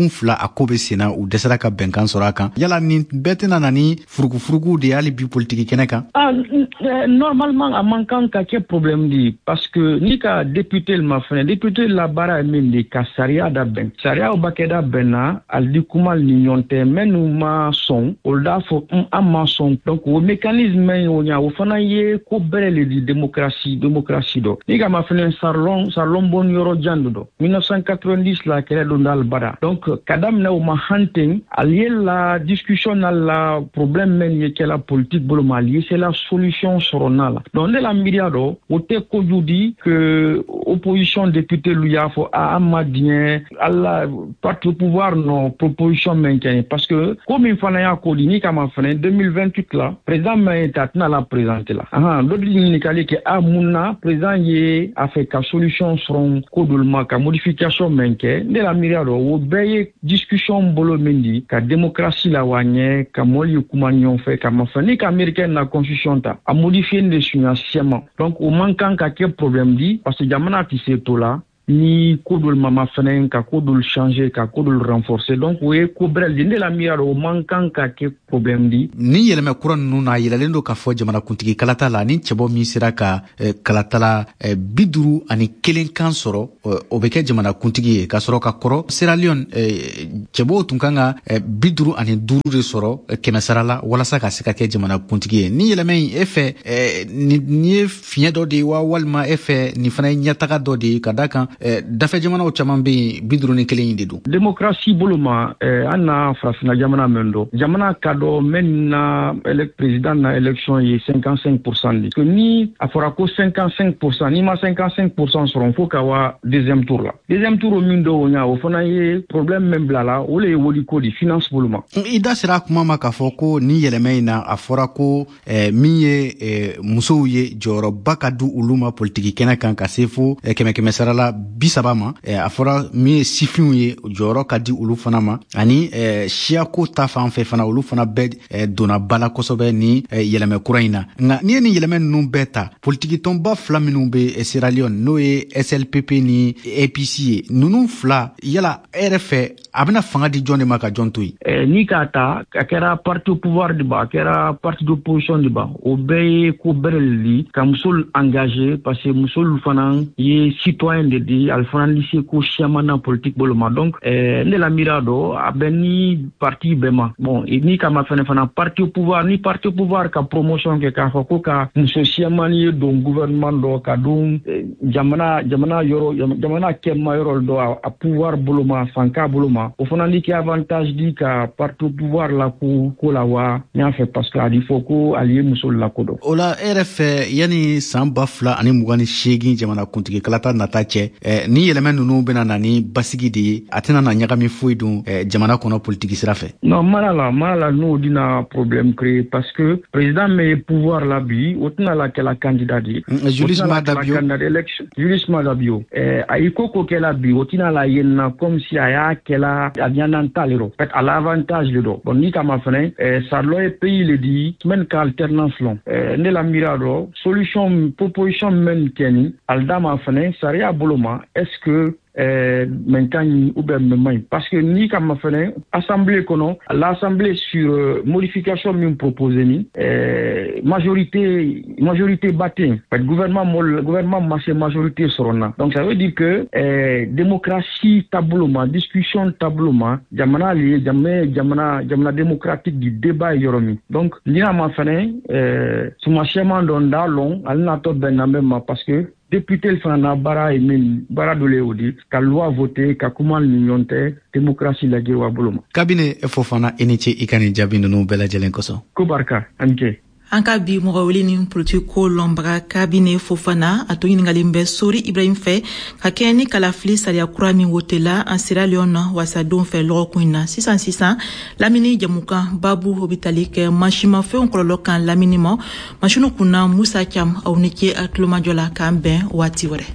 kun fila a ko be sena u dɛsɛra ka bɛnkan sɔrɔ a kan yala nin bɛɛ tɛna na ni furugufurugu de hali bi politiki kɛnɛ kan. Ah, normalement a man kan ka kɛ problème di parce que ni ka député ma fɛnɛ député la baara ye min de ka sariya da bɛn sariyaw ba kɛ da bɛnna ali di kuma ni ɲɔgɔn tɛ minnu ma sɔn olu d'a fɔ an ma sɔn donc o mécanisme in o ɲa o fana ye ko bɛrɛ le di démocratie démocratie dɔ ni ka ma fɛnɛ sarlon sarlon bon yɔrɔ jan dɔ mille neuf cent quatre-vingt-dix la kɛlɛ don dal bara donc ka daminɛ o ma hanten ali ye la discussion na la problème men ye kɛla politique bolo ma ali ye c'est la solution sɔrɔ na la donc ne la miiriya dɔ o tɛ kojugu di que opposition député lu y'a fɔ a an ma diɲɛ ala parti au pouvoir non proposition men kɛ parce que comme in fana y'a ko di ni ka ma fɛnɛ deux mille vingt-huit la président men ta tɛna la présenter la ahan dɔ di ɲininkali kɛ a mun na président ye a fɛ ka solution sɔrɔ ko dolu ma ka modification men kɛ ne la miiriya dɔ o bɛɛ ye discussion bolo min di ka démocratie la wa ɲɛ ka mɔli ye kuma ɲɔgɔn fɛ ka ma fɛ ni ka américaine na constitution ta a modifier de suɲasiɛma donc o man kan ka kɛ problème di parce que jamana ti se to la ni ko dolu mama fɛnɛ ka ko dolu changer ka ko dolu renforcer donc o ye ko bɛrɛ de ne la miiriya dɔ o man kan ka kɛ problème di. ni yɛlɛmɛ kura ninnu na yɛlɛlen don k'a fɔ jamanakuntigi kalata la ni cɛbɔ min sera ka eh, kalatala eh, bi duru ani kelen kan sɔrɔ eh, o bɛ kɛ jamanakuntigi ye k'a sɔrɔ ka kɔrɔ Sierra Leone eh, cɛbɔw tun kan ka eh, bi duru ani duuru de sɔrɔ eh, kɛmɛ sara la walasa ka se ka kɛ jamanakuntigi ye ni yɛlɛmɛ in e fɛ eh, ni, ni ye fiɲɛ dɔ de ye wa walima e fɛ nin fana ye ɲɛtaga dɔ de ye ka da kan eh, dafɛ jamanaw caman bɛ yen bi duuru ni kelen in de don. démocratie bolo ma eh, an na farafina jamana men do jamana ka dɔ men na président na élection ye cinquante-cinq pour cent de que ni a fɔra ko cinquante-cinq pour cent ni ma cinquante-cinq pour cent sɔrɔ fo ka wa deuxième tour la deuxième tour min do o ɲa o fana ye problème men bila la o le ye woli ko di finance bolo ma. i da sera kuma ma k'a fɔ ko ni yɛlɛmɛ in na a fɔra ko eh, min ye eh, musow ye jɔyɔrɔba ka di olu ma politiki kɛnɛ kan ka se fo eh, kɛmɛ kɛmɛ sara la bi saba ma eh, a fɔra min ye sifinw ye jɔyɔrɔ ka di olu fana ma ani eh, siyako ta fan fɛ fana olu fana bɛɛ eh, donna bala kosɛbɛ ni eh, yɛlɛmɛ kura in na nka n'i ye nin yɛlɛmɛ ninnu bɛɛ ta politiki tɔnba fila minnu bɛ eh, Sierra Leone n'o ye S L P P ni A P C ye ninnu fila yala e yɛrɛ fɛ a bɛna fanga di jɔn de ma ka jɔn to yen. Eh, ni k'a ta a kɛra parti au pouvoir de ba a kɛra parti d'opposition de ba o bɛɛ ye ko bɛrɛ le di ka muso engagé parce que muso fana ye citoyen de di ali fana lise ko siamana politique bolo ma donc eh, ne la miira dɔ a bɛ ni parti bɛɛ ma bon ni ka ma fɛnɛ fana parti au pouvoir ni parti au pouvoir ka promotion kɛ k'a fɔ ko ka muso siamani ye don gouvernement dɔ ka don eh, jamana jamana yɔrɔ jamana kɛma yɔrɔ dɔ a, a pouvoir bolo ma fanka bolo ma o fana ni kɛ avantage di ka parti au pouvoir la ko ko la wa n y'a fɛ parce que a di fɔ ko ali ye muso la ko dɔn. o la e yɛrɛ fɛ yanni san ba fila ani mugan ni seegin jamanakuntigi kalata nata cɛ eh, ni yɛlɛmɛ ninnu bɛna na ni basigi de ye a tɛna na ɲagami foyi dun eh, jamana kɔnɔ politiki sira fɛ. non mara la mara la n'o dina problème créé parce que président min ye pouvoir la bi o tɛna la kɛla candidat de ye. Mm, Julius Madabio Julius Madabio eh, a yi ko ko kɛla bi o tɛna la yen na comme si a y'a kɛla a ɲanan t'ale rɔ peut-être a l'avantage le dɔ bon ni kama fɛnɛ eh, sarlɔ ye pays le di semaine ka alternance lɔn eh, ne la miira dɔ solution proposition min kɛni ali da ma fɛnɛ sariya bolo ma est-ce que Euh, maintenant ou bien même parce que ni comme fait assemblée kono l'assemblée sur euh, modification min proposé ni euh, majorité majorité batte le gouvernement le gouvernement marché majorité sorona donc ça veut dire que euh, démocratie tableau discussion tableau jamana li jamana jamana jamana démocratique du débat yoromi donc ni ma fane euh suma chema don da long alna to ben même parce que député le fana bara emin bara dole odi ka loi voter ka kuma l'union te démocratie la gewa boloma cabinet Fofana eniche ikani jabi nunu bela jelen koso ko barka anke an ka bi mɔgɔ wele ni politique ko lɔnbaga kabine Fofana a to ɲiningalen bɛ Sori Ibrahim fɛ ka kɛ ni kalafili sariya kura min wotela an Sierra Leone wasadenw fɛ lɔgɔkun in na sisan sisan lamini jamukan babu o bɛ tali kɛ mansimafɛnw kɔlɔlɔ kan lamini ma masinu kunna Musa Cam aw ni ce a tulomajɔ la k'an bɛn waati wɛrɛ.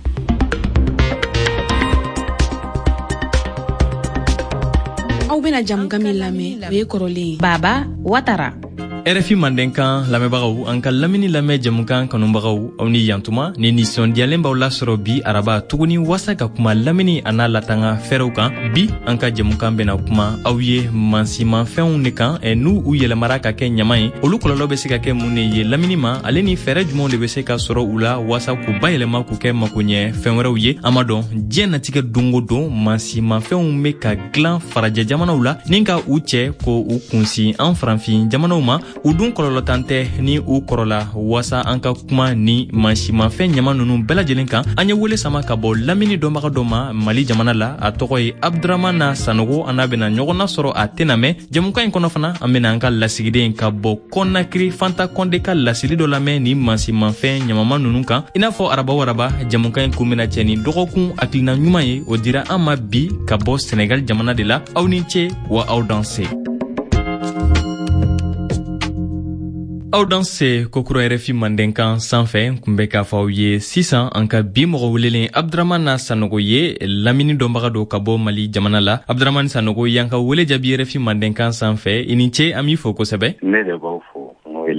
Aw bɛna jamukan min lamɛn o ye kɔrɔlen Baba Watara R F I Mandenkan lamɛbagaw an ka lamini lamɛ jamukan kanubagaw aw ni yantuma ni nisɔndiyalen b'aw lasɔrɔ bi araba tuguni wasa ka kuma lamini a n'a latanga fɛrɛw kan bi an ka jamukan bena kuma aw ye mansimafɛnw ne kan e n'u u yɛlɛmara ka kɛ ɲama ye olu kɔlɔlɔ be se ka kɛ mun ne ye lamini ma ale ni fɛrɛ jumanw de be se ka sɔrɔ u la wasa k'u bayɛlɛma k'u kɛ makoɲɛ fɛn wɛrɛw ye an ma dɔn diɲɛ natigɛ don o don mansimafɛnw be ka gilan farajɛ jamanaw la nin ka u cɛ ko u kunsi an faranfin jamanaw ma u dun kɔlɔlɔ tan tɛ ni u kɔrɔla wasa an ka kuma ni mansimafɛn ɲama nunu bɛɛ lajɛlen kan an ye wele sama ka bɔ lamini dɔnbaga dɔ ma mali jamana la a tɔgɔ ye abduramana sanogo an n'a bena ɲɔgɔnna sɔrɔ a tena mɛn jamukan in kɔnɔ fana an bena an ka lasigiden ka bɔ kɔnakiri fanta kɔnde ka lasili dɔ lamɛn ni mansimafɛn ɲamama nunu kan i n'a fɔ araba waraba jamukan in kun bena cɛ ni dɔgɔkun hakilina ɲuman ye o dira an ma bi ka bɔ senegal jamana de la aw ni ce wa aw danse aw danse kokura R F I Mandenkan sanfɛ kun bɛ k'a fɔ aw ye sisan an ka bi mɔgɔ welelen abduramana sanogo ye lamini dɔnbaga do ka bɔ mali jamana la abduramani sanogo y'an ka wele jaabi R F I Mandenkan sanfɛ i ni ce an b'i fo kosɛbɛ ne de b'aw fo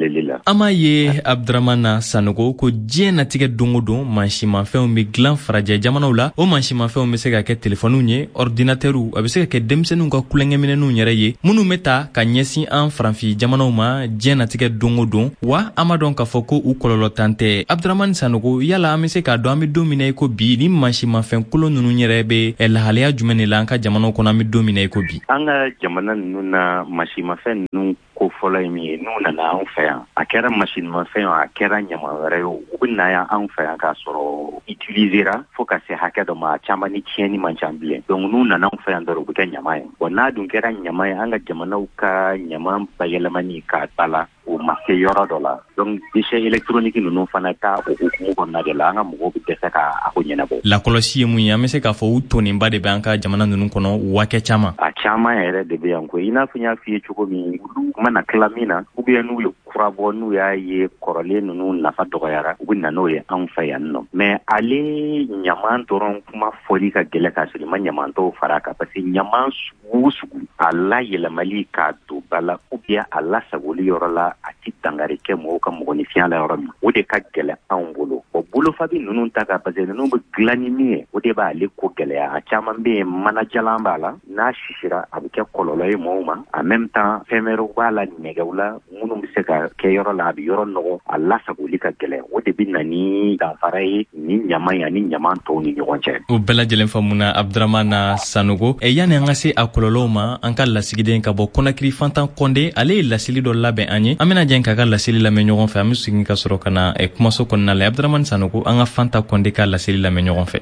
an m'a ye abduramana sanogo ko diɲɛ natigɛ don o don mansimafɛnw be gilan farajɛ jamanaw la o mansimafɛnw be se ka kɛ telefɔniw ye ordinatɛrw a be se ka kɛ denmisɛnninw ka kulonkɛminɛninw yɛrɛ ye minnu be ta ka ɲɛsin an faranfi jamanaw ma diɲɛ natigɛ don o don wa an ma dɔn k'a fɔ ko u kɔlɔlɔ tan tɛ abduramani sanogo yala an be se k'a dɔn an be don min na i ko bi ni mansimafɛn kolon nunu yɛrɛ be lahalaya jumɛn de la an ka jamanaw kɔnɔ an be don min na i ko bi an ka jamana nunu na mansimafɛn nunu ko fɔlɔ ye min ye n'u nana anw fɛ yan a kɛra masinimafɛn o a kɛra ɲama wɛrɛ ye o u bɛ na yan anw fɛ yan k'a sɔrɔ utilisera fo ka se hakɛ dɔ ma a caman ni tiɲɛni man ca bilen donc n'u nana anw fɛ yan dɔrɔn u bɛ kɛ ɲama ye bon n'a dun kɛra ɲama ye an ka jamanaw ka ɲama bayɛlɛmani k'a bala o ma se yɔrɔ dɔ la donc déchets électroniques ninnu fana ta o hukumu kɔnɔna de la an ka mɔgɔw bɛ dɛsɛ k'a ko ɲɛnabɔ lakɔlɔsi ye mun ye an bɛ se k'a fɔ u tonenba de bɛ an ka jamana ninnu kɔnɔ waati caman a caman yɛrɛ de bɛ yan ko i n'a fɔ n y'a f'i ye cogo min olu mana tila min na ou bien n'u ye kura bɔ n'u y'a ye kɔrɔlen ninnu nafa dɔgɔyara u bɛ na n'o ye anw fɛ yan nɔ mais ale ɲaman dɔrɔn kuma fɔli ka gɛlɛ k'a sɔrɔ i ma ɲaman tɔw fara a kan parce que ɲaman sugu o sugu a layɛlɛmali k'a don ba la ou bien a lasagoli yɔrɔ la a ti dangari kɛ mɔgɔw ka mɔgɔninfinya la yɔrɔ min o de ka gɛlɛ anw bolo o bolofabi ninnu ta ka parce que ninnu bɛ dilan ni min ye o de b'ale ko gɛlɛya a caman bɛ yen manajalan b'a la n'a sisira a bɛ kɛ kɔlɔlɔ ye mɔgɔw ma en même temps fɛn wɛrɛw b'a la nɛgɛw la minnu bɛ se ka kɛ yɔrɔ la a bɛ yɔrɔ nɔgɔ a lasagoli ka gɛlɛ o de bɛ na ni danfara ye ni ɲama ye ani ɲama tɔw ni ɲɔgɔn cɛ o bɛɛ lajɛlen faamuna abduramana sanogo e yanni an ka se a kɔlɔlɔw ma an ka lasigiden ka bɔ kɔnakiri fantan kɔnde ale ye lasili dɔ labɛn an ye an bɛna jɛn k'a ka lasili lamɛn ɲɔgɔn fɛ an bɛ segin ka sɔrɔ ka na kumaso kɔnɔna la abduramani sanogo an ka fanta kɔnde ka lasili lamɛn ɲɔgɔn fɛ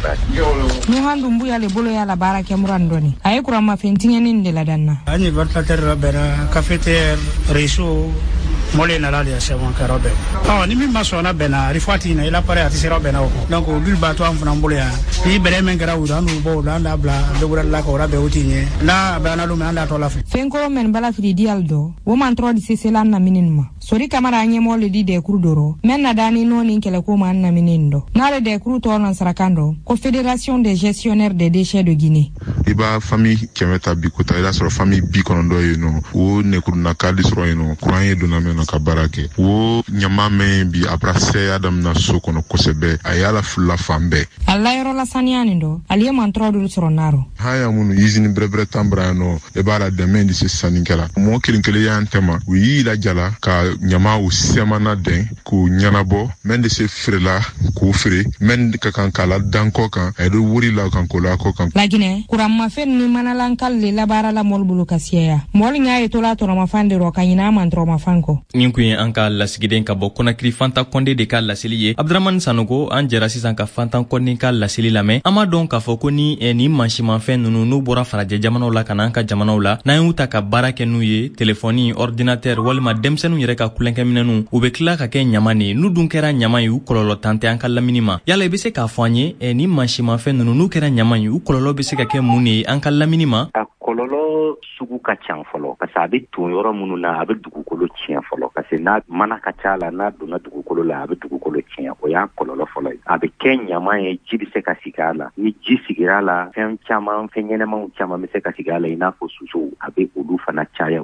nu handum buya le bolo ya la bara ke muran doni ay kurama fentingeni de la danna ani vertater bera cafetière réseau mole na la ya sema karobe ah ni mi masona bena rifati na ila pare ati sero bena ko donc dul ba to am fana mbole ya ni bere men gara u danu bo landa bla de gura la ko rabe utinye na bana lu me anda to la fi fenko men bala fi dialdo wo man tro di sesela na minima sori kamara anye mole di de krudoro men na dani no ni kele ko man na minindo na le de kru to non sarakando ko fédération des gestionnaires des déchets de Guinée iba famille kemeta bi ko ta ila soro famille bi kono do yeno wo ne kuruna kadi soro yeno kuran ye dona men ka barake wo nyama men bi aprase adam na so kono kosebe ayala fulla fambe alla yoro la saniani do aliye man trodu soro naro haya munu yizini brebre tambrano e bala de men di se saninkela mo kilinkele ya ntema wi la jala ka nyama o semana den ko nyanabo men de se frela ko fre men ka kan kala danko kan e do wuri la kan ko la ko kan la Guinée kuram ma fen ni manalan kalle la bara la mol bulu kasiya mol nyaay to la to ma fande ro kanyina man tro ma fanko nin kun ye an ka lasigiden ka bɔ kɔnakiri fantan kɔnde de ka lasili ye abduramani sanogo an jɛra sisan ka fantan kɔnde ka lasili lamɛn an m'a dɔn k'a fɔ ko ni eh, ni mansimafɛn nunu n'u bɔra farajɛ jamanaw la ka na an ka jamanaw la n'an y'u ta ka baara kɛ n'u ye telefɔni ordinateur walima denmisɛnninw yɛrɛ ka kulonkɛminɛninw u be tila ka kɛ ɲaman de n'u dun kɛra ɲaman ye u kɔlɔlɔ tan tɛ an ka lamini ma yala i be se k'a fɔ an ye eh, ni mansimafɛn nunu n'u kɛra ɲaman ye u kɔlɔlɔ be se ka kɛ mun de ye an ka lamini ma a kɔlɔlɔ sugu ka ca fɔlɔ parce que a bɛ ton yɔrɔ minnu na a bɛ dugukolo tiɲɛ fɔlɔ parce que n'a mana ka ca la n'a donna dugukolo la a bɛ dugukolo tiɲɛ o y'a kɔlɔlɔ fɔlɔ ye a bɛ kɛ ɲaman ye ji bɛ se ka sigi a la ni ji sigira a la fɛn caman fɛn ɲɛnɛmanw caman bɛ se ka sigi a la i n'a fɔ sosow a bɛ olu fana caya olu bɛ se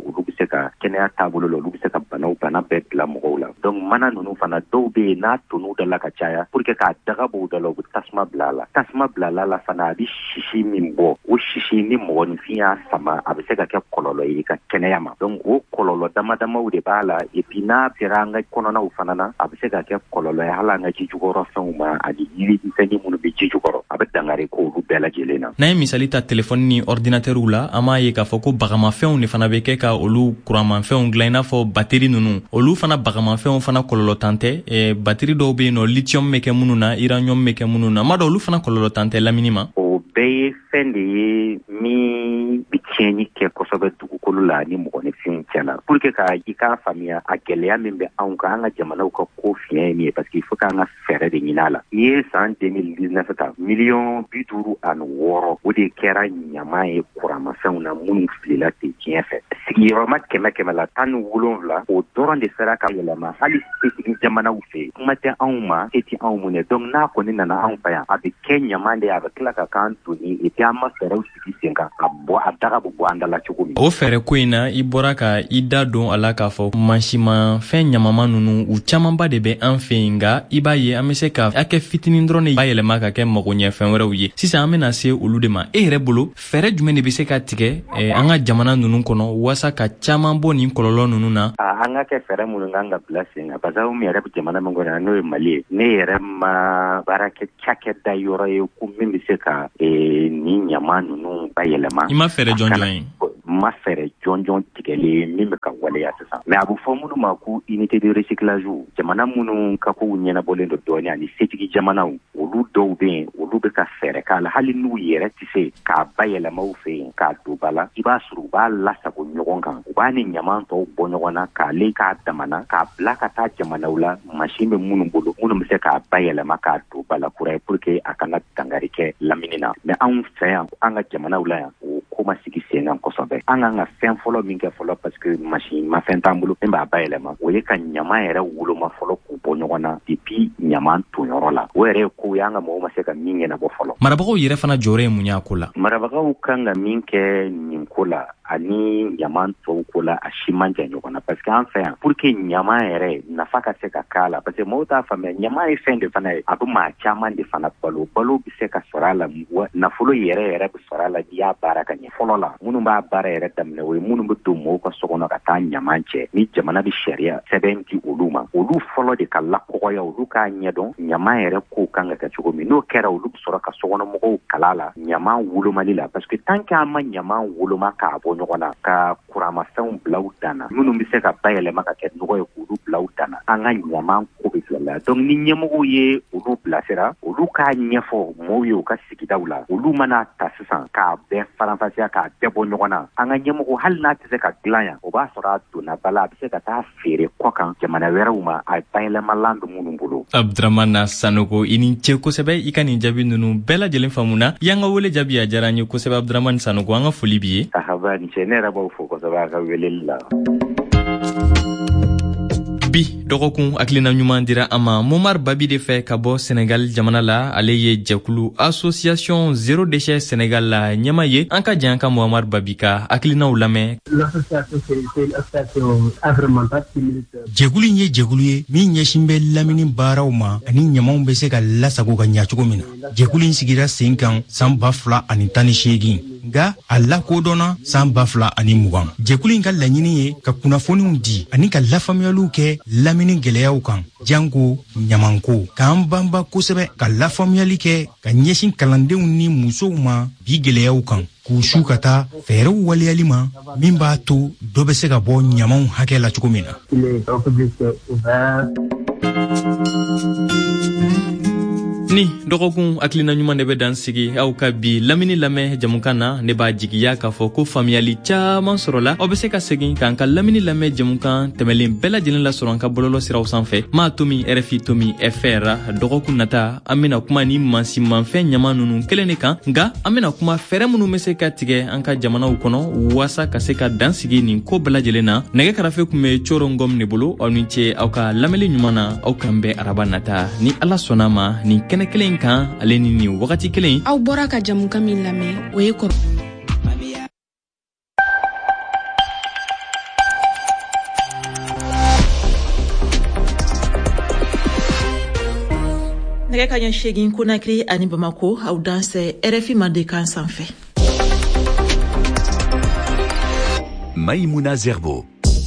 ka kɛnɛya taabolo la olu bɛ se ka banaw bana bɛɛ bila mɔgɔw la donc mana ninnu fana dɔw bɛ yen n'a tonu da la ka caya pour que k'a daga b'o da la u bɛ tasuma bila a la tasuma bila a la fana a bɛ sisi min bɔ o sisi ni mɔgɔninfin y'a sama a bɛ se ka kɛ kɔlɔlɔ ye ka kɛnɛya ma donc o kɔlɔlɔ dama damaw de b'a la et puis n'a sera an ka kɔnɔnaw fana na a bɛ se ka kɛ kɔlɔlɔ ye hali an ka ji jukɔrɔ fɛnw ma ani yiri misɛnnin minnu bɛ ji jukɔrɔ a bɛ dangari k'olu bɛɛ lajɛlen na. N'an ye misali ta telefɔni ni ordinateur la an b'a ye k'a fɔ ko bagamafɛnw de fana bɛ kɛ ka olu kuranmafɛnw dilan i n'a fɔ bateri ninnu olu fana bagamafɛnw fana kɔlɔlɔ tan tɛ eh, bateri dɔw bɛ yen nɔ lithium bɛ kɛ minnu na uranium bɛ kɛ minnu na ma dɔn olu fana kɔlɔlɔ tan tɛ lamini ma. O bɛɛ ye fɛn de ye min bɛ tiɲɛni kɛ kosɛbɛ dugukolo la ni mɔgɔninfinw cɛla pour que ka i k'a faamuya a gɛlɛya min bɛ anw kan an ka jamanaw ka ko fiɲɛ ye min ye parce que il faut k'an ka fɛɛrɛ de ɲini a la. I ye san deux mille dix-neuf ta miliyɔn bi duuru ani wɔɔrɔ o de kɛra ɲama ye kuranmafɛnw na minnu filila ten diɲɛ fɛ sigiyɔrɔma kɛmɛ kɛmɛ la tan ni wolonwula o dɔrɔn de sera ka yɛlɛma hali setigi jamanaw fɛ kuma tɛ anw ma se tɛ anw minɛ donc n'a kɔni nana anw fɛ yan a bɛ kɛ ɲama de a bɛ tila ka k'an doni et puis an ma fɛɛrɛw sigi sen kan a bɔ a daga bɛ bɔ an da la cogo min. O fɛɛrɛ ko in na i bɔra ka i da don a la k'a fɔ mansiman fɛn ɲamama ninnu u camanba de bɛ an fɛ yen nka i b'a ye an bɛ se ka hakɛ fitinin dɔrɔn de bayɛlɛma ka kɛ magoɲɛfɛn wɛrɛw ye sisan an bɛna se olu de ma e yɛrɛ bolo fɛɛrɛ jumɛn de bɛ se ka tigɛ eh, an ka jamana ninnu kɔnɔ waasa ka caman bɔ nin kɔlɔlɔ ninnu na. An ka kɛ fɛɛrɛ minnu kan ka bila sen kan parce que min yɛrɛ bɛ jamana min kɔnɔ n'o ye Mali ye ne yɛrɛ ma baara kɛ cakɛda yɔrɔ ye ko min bɛ se ka eh, nin ɲama ninnu bayɛlɛma. I ma fɛɛrɛ jɔnjɔn ye. Ma fɛɛrɛ jɔnjɔn tigɛlen min bɛ ka waleya sisan mais a bɛ fɔ minnu ma ko unité de recyclage jamana minnu ka kow ɲɛnabɔlen don dɔɔnin ani setigi jamanaw olu dɔw bɛ yen olu bɛ ka fɛɛrɛ k'a la hali n'u yɛrɛ tɛ se k'a bayɛlɛma u fɛ yen k'a don ba la i b'a sɔrɔ u b'a lasago ɲɔgɔn kan u b'a ni ɲama tɔw bɔ ɲɔgɔn na k'ale k'a damana k'a bila ka taa jamanaw la mansin bɛ minnu bolo minnu bɛ se k'a bayɛlɛma k'a don ba la kura ye pour que a kana dangari kɛ lamini na mais anw fɛ yan an ka jamanaw la yan o ko ma sigi sen kan kosɛbɛ an kan ka fɛn fɔlɔ min kɛ fɔlɔ parce que machine ma fɛn t'an bolo min b'a bayɛlɛma o ye ka ɲama yɛrɛ woloma fɔlɔ k'u bɔ ɲɔgɔn na depuis ɲama tonyɔrɔ la o yɛrɛ ye ko ye an ka mɔgɔw ma se ka min ɲɛnabɔ fɔlɔ. Marabagaw yɛrɛ fana jɔyɔrɔ ye mun y'a ko la. Marabagaw kan ka min kɛ nin ko la ani ɲama tɔw ko la a si man jan ɲɔgɔn na parce que an fɛ yan pour que ɲama yɛrɛ nafa ka se ka k'a la parce que mɔgɔw t'a faamuya ɲama ye fɛn de fana ye a bɛ maa caman de fana balo balo bɛ se ka sɔrɔ a la nafolo yɛrɛ yɛrɛ bɛ sɔrɔ a la n'i y'a baara ka ɲɛ fɔlɔ la minnu b'a baara yɛrɛ daminɛ o ye minnu bɛ don mɔgɔw ka so kɔnɔ ka taa ɲama cɛ ni jamana bɛ sariya sɛbɛn di olu ma olu fɔlɔ de ka lakɔgɔya olu k'a ɲɛdɔn ɲama yɛrɛ kow kan ka kɛ cogo min n'o kɛra olu bɛ sɔrɔ ka sokɔnɔmɔgɔw kala la ɲama wolomali la parce que tant que an ma ɲama woloma k'a bɔ ɲɔgɔn na ka kuramafɛnw bila u danna minnu bɛ se ka bayɛlɛma ka kɛ nɔgɔ ye k'olu bila u danna an ka ɲama ko bɛ gɛlɛya donc ni ɲɛmɔgɔw ye olu bilasira olu k'a ɲɛfɔ mɔɔw ye u ka sigidaw la olu mana ta sisan k'a bɛɛ faranfasiya k'a bɛɛ bɔ ɲɔgɔn na an ka ɲɛmɔgɔ hali n'a tɛ se ka dilan yan o b'a sɔrɔ a donna ba la a bɛ se ka taa feere kɔ kan jamana wɛrɛw ma a bayɛlɛmalan don minnu bolo. Abdramana Sanogo i ni ce kosɛbɛ i ka nin jaabi ninnu bɛɛ lajɛlen faamuna y'an ka wele jaabi a diyara an ye kosɛbɛ Abdramana Sanogo an ka foli b'i ye. Sahaba ni cɛ ne yɛrɛ b'aw fo kosɛbɛ a ka weleli la. Bi dɔgɔkun hakilina ɲuman dira an ma Momar Babi de fɛ ka bɔ Senegal jamana la ale ye jɛkulu association zéro déchet Senegal la ɲɛma ye an ka jan ka Momar Babi ka hakilinaw lamɛn. Jɛkulu in ye jɛkulu ye min ɲɛsin bɛ lamini baaraw ma ani ɲamaw bɛ se ka lasago ka ɲa cogo min na jɛkulu in sigira sen kan san ba fila ani tan ni seegin nga a lakodɔnna san ba fila ani mugan jɛkulu in ka laɲini ye ka kunnafoniw di ani ka lafaamuyaliw kɛ lamini gwɛlɛyaw kan janko ɲamanko k'an banba kosɛbɛ ka lafaamuyali kɛ ka ɲɛsin kalandenw ni musow ma bi gwɛlɛyaw kan k'u su ka taa fɛɛrɛw waleyali ma min b'a to dɔ bɛ se ka bɔ ɲamaw hakɛ la cogo min na. Ni dɔgɔkun hakilina ɲuman de bɛ dan sigi aw ka bi lamini lamɛn jamukan na ne b'a jigiya k'a fɔ ko faamuyali caman sɔrɔla aw bɛ se ka segin k'an ka lamini lamɛn jamukan tɛmɛlen bɛɛ lajɛlen lasɔrɔ an ka bɔlɔlɔ siraw sanfɛ maa tomi R F I tomi F R dɔgɔkun nata an bɛna kuma ni mansinmafɛn ɲama ninnu kelen de kan nka an bɛna kuma fɛɛrɛ minnu bɛ se ka tigɛ an ka jamanaw kɔnɔ waasa ka se ka dan sigi nin ko bɛɛ lajɛlen na nɛgɛ karafe tun bɛ Coro Ngom de bolo aw ni ce aw ka lamɛnli ɲuman na aw kan bɛ araba nata ni Ala sɔnna ma nin kɛnɛ kelen kan ale ni nin wagati kelen aw bɔra ka jamukan min lamɛn o ye kɔrɔ nɛgɛ ka ɲɛ segin Conakry ani Bamako aw dan sɛ R F I Mandenkan sanfɛ. Maïmouna Zerbo.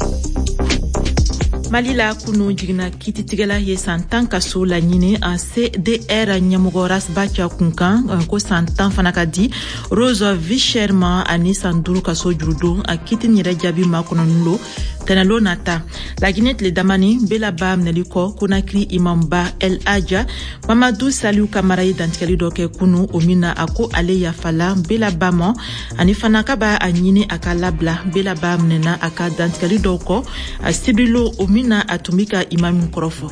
Mali la kunu jigina kititigɛla ye san tan ka so la ɲini a C D R ɲɛmɔgɔ Rasbacha kunkan ko san tan fana ka di Rose Vichère ma ani san duuru ka so jurudon a kiti yɛrɛ jaabi ma kɔnɔnin lo tɛnɛlo nata laginɛ tile damani bela ba minɛli kɔ Conakry imamba El Hadja Mamadou Saliou Kamara ye dantigɛli dɔ kɛ kunu o min na a ko ale yafala bela ba ma ani fana ka ba a ɲini a ka labila bela ba minɛna a ka dantigɛli dɔw kɔ a sibrilo o min na a tun bɛ ka imamu kɔrɔfɔ.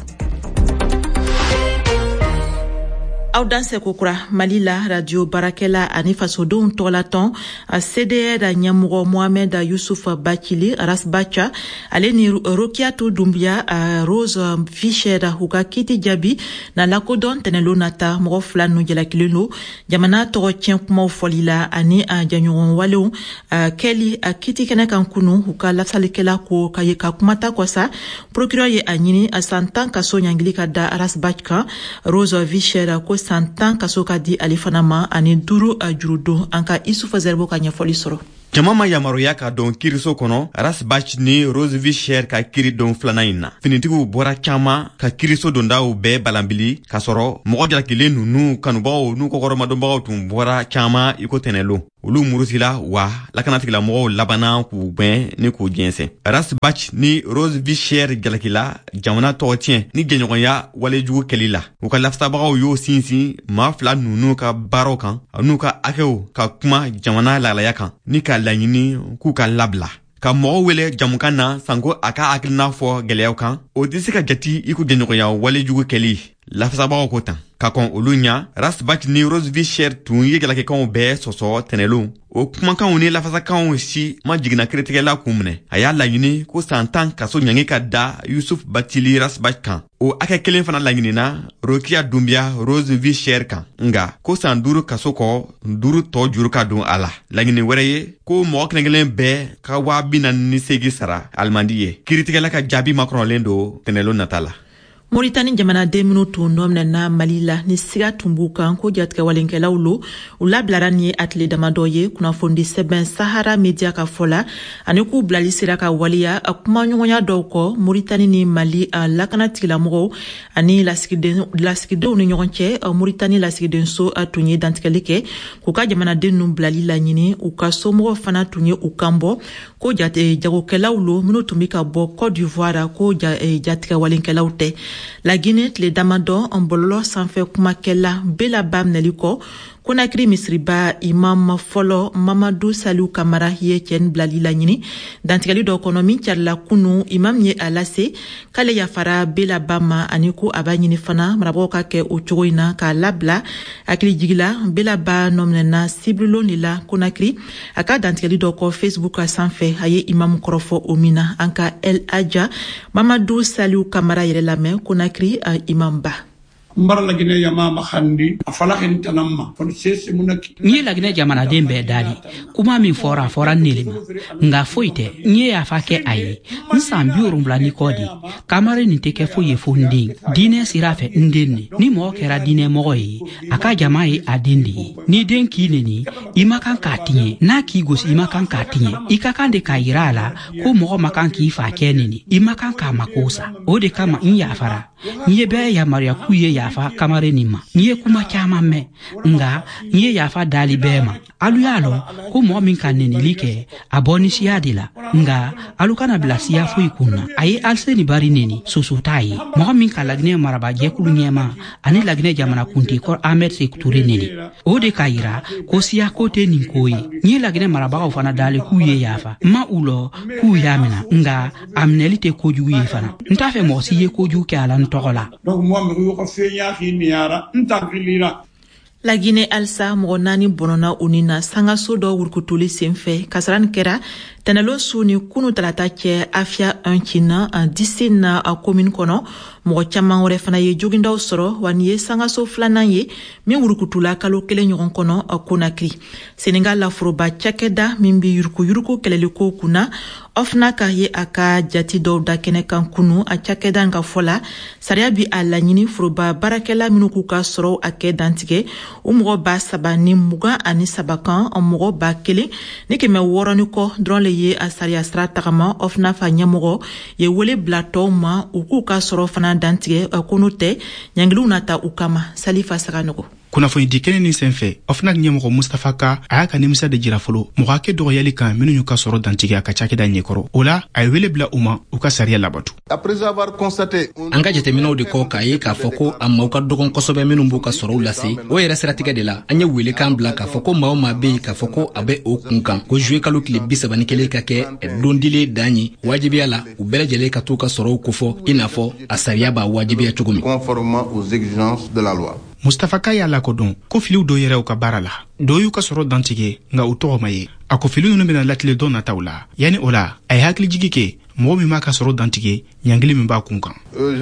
Aw dan sekokura Mali la radio barakɛla ani fasodenw tɔgɔlatɔn a C D R ɲɛmɔgɔ Mohamed Youssouf Bakili Rasbacha ale ni Rokiatou Doumbia a Rose Vichère u ka kiti jaabi na lakodɔn tɛnɛlo nata mɔgɔ fila nu jalakilen lo jamana tɔgɔ tiɲɛ kumaw fɔli la ani a janɲɔgɔn walew a kɛli a kiti kɛnɛ kan kunu u ka lasalikɛla ko ka ye ka kumata kɔsa procureur ye a ɲini a san tan ka so ɲangili ka da Rasbacha kan Rose Vichère ko san tan kaso ka di ale fana ma ani duuru a jurudon an ka Isufa Zerbo ka ɲɛfɔli sɔrɔ. Jama ma yamaruya ka dɔn kiriso kɔnɔ Rasbach ni Rose Vichère ka kiri dɔn filanan in na. Finitigiw bɔra caman ka kiriso dondaw bɛɛ balanbili ka sɔrɔ mɔgɔ jalakilen nunu kanubagaw n'u kɔkɔrɔmadɔnbagaw tun bɔra caman iko tɛnɛlo. Olu murutila wa lakanatigila mɔgɔw labana k'u bɛn ni k'u jɛnsɛn. Rasbach ni Rose Vichère jalakila jamana tɔgɔ tiɲɛ ni jɛɲɔgɔnya walejugu kɛli la. U ka lafasabagaw y'o sinsin maa fila nunu ka baaraw kan n'u ka hakɛw ka kuma jamana lalaya kan ni ka laɲini k'u ka labila. Ka mɔgɔw wele jamukan na sanko a ka hakilina fɔ gɛlɛyaw kan o tɛ se ka jati i ko jɛɲɔgɔnya walejugu kɛli lafasabagaw ko tan. Ka kɔn olu ɲa Rasbach ni Rose Vichère tun ye jalakɛkanw bɛɛ sɔsɔ tɛnɛlo o kumakanw ni lafasakanw si ma jigina kiritigɛla kun minɛ a y'a laɲini ko san tan kaso ɲangi ka da Youssouf Batili Rasbach kan o hakɛ kelen fana laɲinina Rokia Doumbia Rose Vichère kan nga ko san duuru kaso kɔ duuru tɔ juru ka don a la laɲini wɛrɛ ye ko mɔgɔ kelen-kelen bɛɛ ka waa bi naani ni seegin sara alimandi ye kiritigɛla ka jaabi makɔrɔlen don tɛnɛlo nata la. Mauritanie jamanaden minnu tun nɔminɛna Mali la ni siga tun b'u kan ko jatigɛ walenkɛlaw lo u labilara ni ye a tile damadɔ ye kunnafoni sɛbɛn Sahara Media ka fɔ la ani k'u bilali sera ka waliya a kumaɲɔgɔnya dɔw kɔ Mauritanie ni Mali a lakanatigilamɔgɔw ani lasigidenw ni ɲɔgɔn cɛ Mauritanie lasigidenso a tun ye dantigɛli kɛ k'u ka jamanaden ninnu bilali la ɲini u ka somɔgɔw fana tun ye u kan bɔ ko jagokɛlaw lo minnu tun bɛ ka bɔ Côte d'Ivoire ko jatigɛ walenkɛlaw tɛ. La Guinée tile damadɔ an bɔlɔlɔ sanfɛ kumakɛla bela ba minɛli kɔ Conakry misiriba imam fɔlɔ Mamadou Saliou Kamara ye cɛni bilali la ɲini dantigɛli dɔ kɔnɔ min carila kunu imam ye a lase k'ale yafara bela ba ma ani ko a b'a ɲini fana marabagaw ka kɛ o cogo in na k'a labila hakili jigila bela ba nɔminɛna sibrilo de la Conakry a ka dantigɛli dɔ kɔ Facebook sanfɛ a ye imam kɔrɔfɔ o min na an ka El Hadja Mamadou Saliou Kamara yɛrɛ lamɛn Conakry a imam ba. mbara lagine yama mahandi afala hen tanamma fon sese munaki nye lagine jamanaden bɛɛ dali kuma min fɔra a fɔra nelima nga foyi tɛ nye y'a fa kɛ a ye n san bi wolonwula ni kɔ de kamari nin tɛ kɛ foyi ye fo n den diinɛ sira fɛ n den ne ni mɔgɔ kɛra diinɛ mɔgɔ ye a ka jama ye a den de ye ni den k'i neni i ma kan k'a tiɲɛ n'a k'i gosi i ma kan k'a tiɲɛ i ka kan de k'a yira a la ko mɔgɔ ma kan k'i fa kɛ neni i ma kan k'a mako sa o de kama n yafara n ye bɛɛ yamaruya k'u ye yafa kamare nin ma n ye kuma caman mɛn nga n ye yafa dali bɛɛ ma alu y'a lɔn ko mɔgɔ min ka nenili kɛ a bɔ ni siya de la nga alu kana bila siya foyi kun na a ye Aliseni Bari neni soso t'a ye mɔgɔ min ka Laginɛ maraba jɛkulu ɲɛma ani Laginɛ jamana kunti kɔrɔ Ahmed Sékou Touré neni o de k'a yira ko siya ko tɛ nin ko ye n ye Laginɛ marabagaw fana dali k'u ye yafa n ma u lɔ k'u y'a mina nga a minɛli tɛ kojugu ye fana n t'a fɛ mɔgɔ si ye kojugu kɛ a la n tɔgɔ la. Donc moi me ko fe ya ki niara ntakilira La Guinée alsa mɔgɔ naani bɔnɔna u ni na sangaso dɔ wurukutuli senfɛ kasarani kɛra tɛnɛlo su ni kunu talata cɛ afia un cina an disi na a commune kɔnɔ mɔgɔ caman wɛrɛ fana ye jogindaw sɔrɔ wa ni ye sangaso filanan ye min wurukutula kalo kelen ɲɔgɔn kɔnɔ a Conakry. Senegal laforoba cakɛda min bi yuruku yuruku kɛlɛliko kunna ofna ka ye a ka jati dɔw da kɛnɛ kan kunu a cakɛda ka fɔla sariya bi a laɲini foroba barakɛla minnu k'u ka sɔrɔ a kɛ dantigɛ o mɔgɔ ba saba ni mugan ani saba kan a mɔgɔ ba kelen ni kɛmɛ wɔɔrɔ ni kɔ dɔrɔn le ye a sariya sira tagama ofna fa ɲɛmɔgɔ ye wele bila tɔw ma u k'u ka sɔrɔ fana dantigɛ a ko n'o tɛ ɲangiliw nata u kama. Salifa Saganogo. kunnafoni di kɛnɛ nin senfɛ ofnak ɲɛmɔgɔ Mustafa Ka a y'a ka nimisa de jira fɔlɔ mɔgɔ hakɛ dɔgɔyali kan minnu y'u ka sɔrɔ dantigɛ a ka cakɛda ɲɛkɔrɔ. O la a ye wele bila u ma u ka sariya labato. An ka jateminɛw de kɔ k'a ye k'a fɔ ko a maaw ka dɔgɔn kosɛbɛ minnu b'u ka sɔrɔw lase o yɛrɛ siratigɛ de la an ye wele kan bila k'a fɔ ko maa o maa be yen k'a fɔ ko a bɛ o kun kan ko juwe kalo tile bi saba ni kelen ka kɛ don dilen dan ye wajibiya la u bɛɛ lajɛlen ka t'u ka sɔrɔw kofɔ i n'a fɔ a sariya b'a wajibiya cogo min. Mustafa Ka y'a lakodɔn ko filiw dɔ yɛrɛ u ka baara la dɔw y'u ka sɔrɔ dantigɛ nka u tɔgɔ ma ye a ko filiw ninnu bɛna latile dɔn nataw la yani o la a ye hakili jigi kɛ mɔgɔ min b'a ka sɔrɔ dantigɛ ɲangili min b'a kun kan.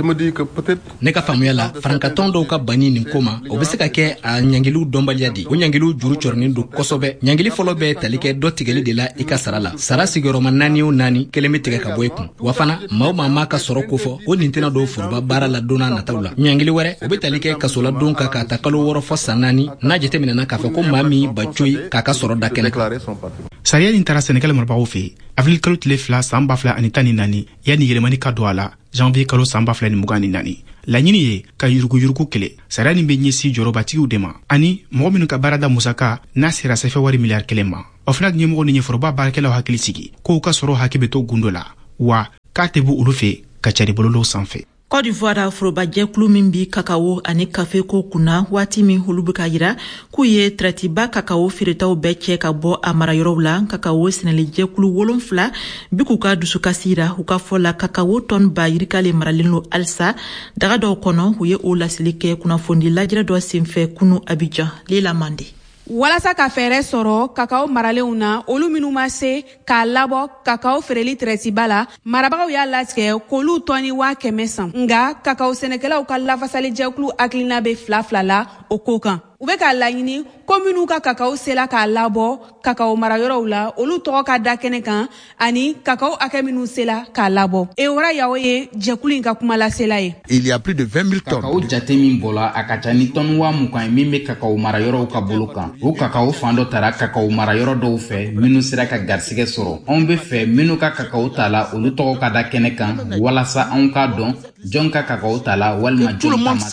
Ne ka faamuya la farankatɔn dɔw ka banni nin ko ma o bɛ se ka kɛ a ɲangiliw dɔnbaliya di o ɲangiliw juru cɔrɔnin don kosɛbɛ ɲangili fɔlɔ bɛ tali kɛ dɔ tigɛli de la i ka sara la sara sigiyɔrɔma naani o naani kelen bɛ tigɛ ka bɔ i kun wa fana maa o maa m'a ka sɔrɔ kofɔ o nin tɛna don foroba baara la donna nataw la ɲangili wɛrɛ o bɛ tali kɛ kasola don kan k'a ta kalo wɔɔrɔ fɔ san naani n'a jateminɛna k'a fɔ ko maa min ba coyi k'a ka sɔrɔ da kɛnɛ kan. Sariya nin taara Senegal marabagaw fɛ avril kalo tile fila san ba fila ani tan ni naani yanni yɛlɛmani ka don a la janvier kalo san ba fila ni mugan ni naani. Laɲini ye ka yuruguyurugu kɛlɛ sariya nin bɛ ɲɛsin jɔrɔbatigiw de ma ani mɔgɔ minnu ka baarada musaka n'a sera sɛfɛ wari miliyari kelen ma. ofnak ɲɛmɔgɔ ni ɲɛforoba baarakɛlaw hakili sigi k'u ka sɔrɔ hakɛ bɛ to gundo la wa k'a tɛ bɔ olu fɛ ka cari bololaw sanfɛ. Côte d'Ivoire forobajɛkulu min bi kakao ani kafe ko kunna waati min olu bɛ ka yira k'u ye trɛtiba kakao feeretaw bɛɛ cɛ ka bɔ a marayɔrɔw la kakao sɛnɛlijɛkulu wolonfila bi k'u ka dusukasi yira u ka fɔ la kakao tɔn ba yirikale maralen lo halisa daga dɔw kɔnɔ u ye o laseli kɛ kunnafoni lajɛrɛ dɔ senfɛ kunu Abidjan. Leila Mande. Walasa ka fɛɛrɛ sɔrɔ kakao maralenw na olu minnu ma se k'a labɔ kakao feereli trɛtiba la marabagaw y'a latigɛ k'olu tɔni waa kɛmɛ san nga kakao sɛnɛkɛlaw ka lafasali jɛkulu hakilina bɛ fila fila la o ko kan u bɛ k'a laɲini ko minnu ka kakao sela k'a labɔ kakao marayɔrɔw la olu tɔgɔ ka da kɛnɛ kan ani kakao hakɛ minnu sela k'a labɔ Ewora Yawo ye jɛkulu in ka kuma lasela ye. Il y a plus de vingt mille tonnes. Kakao jate min bɔla a ka ca ni tɔni waa mugan ye min bɛ kakao marayɔrɔw ka bolo kan o kakao fan dɔ tara kakao marayɔrɔ dɔw fɛ minnu sera ka garisɛgɛ sɔrɔ anw bɛ fɛ minnu ka kakao ta la olu tɔgɔ ka da kɛnɛ kan walasa anw k'a dɔn jɔn ka kakao ta la walima jɔn ta ma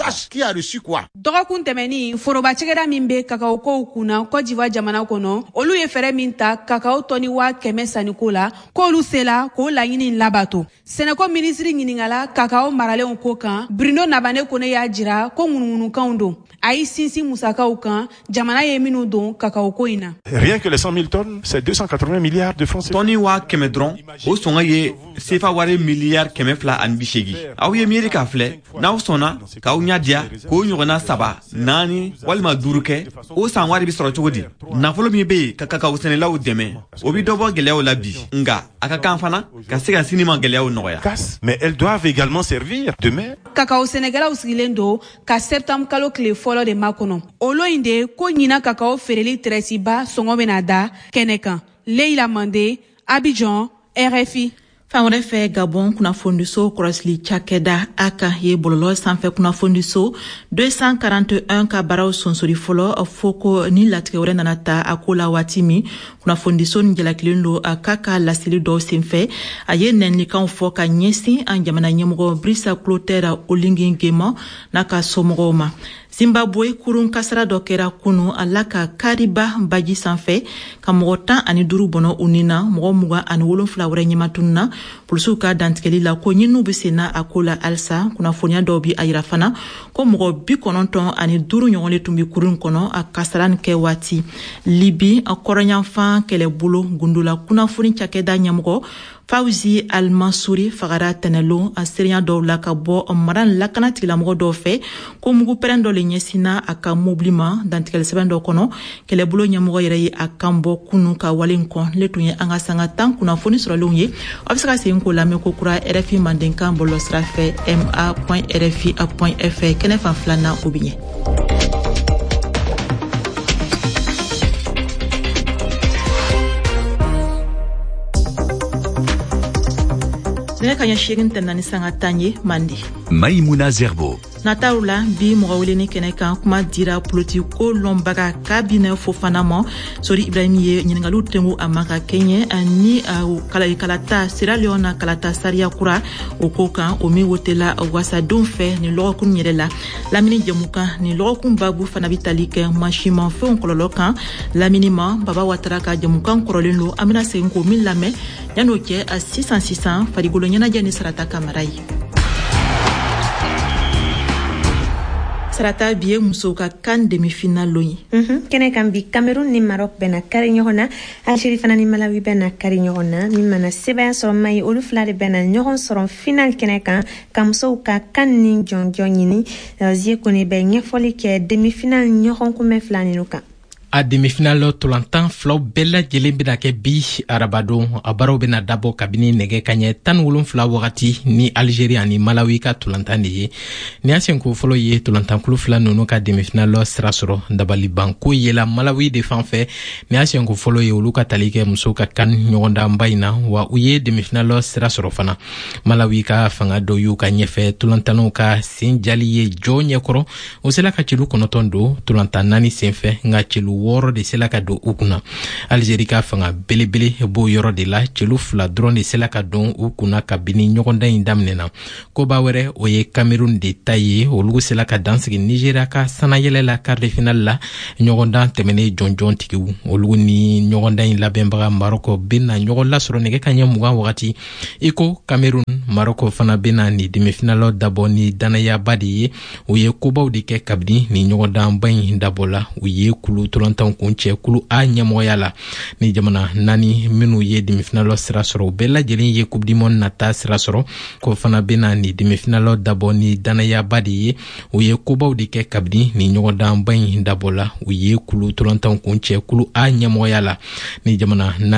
ta. Dɔgɔkun tɛmɛnin foroba cɛkɛda min bɛ kakao kow kunna Côte d'Ivoire jamana kɔnɔ olu ye fɛɛrɛ min ta kakao tɔni waa kɛmɛ saniko la k'olu sela k'o laɲini labato. Sɛnɛko minisiri ɲininkala kakao maralenw ko kan Bruno Nabane Kone y'a jira ko ŋunuŋunukanw don a y'i sinsin musakaw kan jamana ye minnu don kakao ko in na. Rien que les cent mille tonnes, c'est deux cent quatre-vingts milliards de francs. Tɔni waa kɛmɛ dɔrɔn o sɔngɔ ye sefa wari miliyari kɛmɛ fila ani bi seegin. Aw ye miiri k'a filɛ n'aw sɔnna k'aw ɲɛ diya k'o ɲɔgɔnna saba naani walima duuru kɛ o san wari bi sɔrɔ cogo di. Nafolo min bɛ yen ka kakao sɛnɛlaw dɛmɛ o bi dɔ bɔ gɛlɛyaw la bi nga a ka kan fana ka se ka sini ma gɛlɛyaw nɔgɔya. Mais elles doivent également servir demain. Kakao sɛnɛkɛlaw sigilen don ka septembre kalo tile fɔlɔ de makɔnɔ olo in de ko ɲina kakao feereli trɛtiba sɔngɔ bɛna da kɛnɛ kan. Leila Mande, Abidjan, R F I. Fan wɛrɛ fɛ Gabon kunnafoniso kɔrɔsili cakɛda a ka ye bɔlɔlɔ sanfɛ kunnafoniso deux cent quarante et un ka baaraw sonsori fɔlɔ fɔ ko ni latigɛ wɛrɛ nana ta a ko la waati min kunnafoniso ni jalakilen don a ka ka laseli dɔw senfɛ a ye nɛnilikanw fɔ ka ɲɛsin an jamana ɲɛmɔgɔ Brisa Clotaire Oligui Nguema n'a ka somɔgɔw ma. Zimbabwe kurun kasara dɔ kɛra kunu a la ka kariba baji sanfɛ ka mɔgɔ tan ani duuru bɔnɔ u ni na mɔgɔ mugan ani wolonfila wɛrɛ ɲɛmatunu na polisiw ka dantigɛli la ko ɲininiw bɛ sen na a ko la halisa kunnafoniya dɔw bi a yira fana ko mɔgɔ bi kɔnɔntɔn ani duuru ɲɔgɔn de tun bɛ kurun kɔnɔ a kasara nin kɛ waati. Libi a kɔrɔnyanfan kɛlɛbolo gundola kunnafoni cakɛda ɲɛmɔgɔ Fawzi Al-Mansouri fagara tɛnɛlo a seriya dɔw la ka bɔ maran lakana tigilamɔgɔ dɔw fɛ ko mugu pɛrɛn dɔ le ɲɛsina a ka mobili ma dantigɛli sɛbɛn dɔ kɔnɔ kɛlɛbolo ɲɛmɔgɔ yɛrɛ ye a kan bɔ kunu ka wale kɔn le tun ye an ka sanga tan kunnafoni sɔrɔlenw ye a bɛ se ka segin k'o lamɛn ko kura R F I mandenkan bɔlɔsira fɛ m a point r f i point f r kɛnɛ fan filanan o bi ɲɛ. Ne ka ɲɛsigin tɛnani sanga tan ye mandi Maïmouna Zerbo. nataw la bi mɔgɔ weleni kɛnɛ kan kuma dira politique ko lɔnbaga kabinɛ Fofana ma Sori Ibrahim ye ɲininkaliw tengu a ma ka kɛɲɛ ani kalata Sierra Leone kalata sariya kura o ko kan o min wotela wasadenw fɛ ni lɔgɔkun yɛrɛ la lamini jɛmukan ni lɔgɔkun babu fana bi tali kɛ mansimafɛnw kɔlɔlɔ kan lamini ma Baba Watara ka jɛmukan kɔrɔlen lo an bena segin k'o min lamɛn yan'o cɛ a sisan sisan farikolo ɲɛnajɛ ni sarata kamara ye. Sarata biye muso ka kan demi-final lo ye. Mhm kene kan bi Cameroun ni Maroc bena kari ɲɔgɔn na Algérie fana ni Malawi bena kari ɲɔgɔn na min mana sɛbɛn sɔrɔ mai olu fila de bena ɲɔgɔn sɔrɔ final kɛnɛ kan ka musow ka kan ni jɔnjɔn ɲini zie kone bɛ ɲɛfɔli kɛ demi-final ɲɔgɔn kunbɛn fila ninnu kan. A demi-finale tolantan filaw bɛɛ lajɛlen bena kɛ bi arabadon a baaraw bena dabɔ kabini nɛgɛ kaɲɛ tan ni wolonfila wagati ni Algérie ani Malawi ka tolantan de ye ni y'a sen ko fɔlɔ ye tolantankulu fila ninnu ka demi-finale sira sɔrɔ dabalibanko yela Malawi de fan fɛ ni y'a sen ko fɔlɔ ye olu ka tali kɛ musow ka kan ɲɔgɔndanba in na wa u ye demi-finale sira sɔrɔ fana Malawi ka fanga dɔ y'u ka ɲɛfɛ tolantannaw ka sen jali ye jɔ ɲɛkɔrɔ o sela ka celu kɔnɔtɔn don tolantan naani senfɛ nka celu wɔɔrɔ de sela ka don u kunna Algérie ka fanga belebele b'o yɔrɔ de la celu fila dɔrɔn de sela ka don u kunna kabini ɲɔgɔndan in daminɛna koba wɛrɛ o ye Cameroun de ta ye olu sela ka dansigi Nigeria ka sanayɛlɛ la quart de finale la ɲɔgɔndan tɛmɛnen jɔnjɔn tigiw olu ni ɲɔgɔndan in labɛnbaga Maroc bena ɲɔgɔn lasɔrɔ nɛgɛ kaɲɛ mugan wagati i ko Cameroun Maroc fana bena ni demi-finale dabɔ ni danayaba de ye u ye kobaw de kɛ kabini ni ɲɔgɔndanba in dabɔla u ye kulu tolantan kun cɛ kulu a ɲɛmɔgɔya la ni jamana naani minnu ye demi-finale sira sɔrɔ u bɛɛ lajɛlen ye coupe du monde nata sira sɔrɔ ko fana bena ni demi-finale dabɔ ni danayaba de ye u ye kobaw de kɛ kabini ni ɲɔgɔndanba in dabɔla u ye kulu tolantan kun cɛ kulu a ɲɛmɔgɔya la ni jamana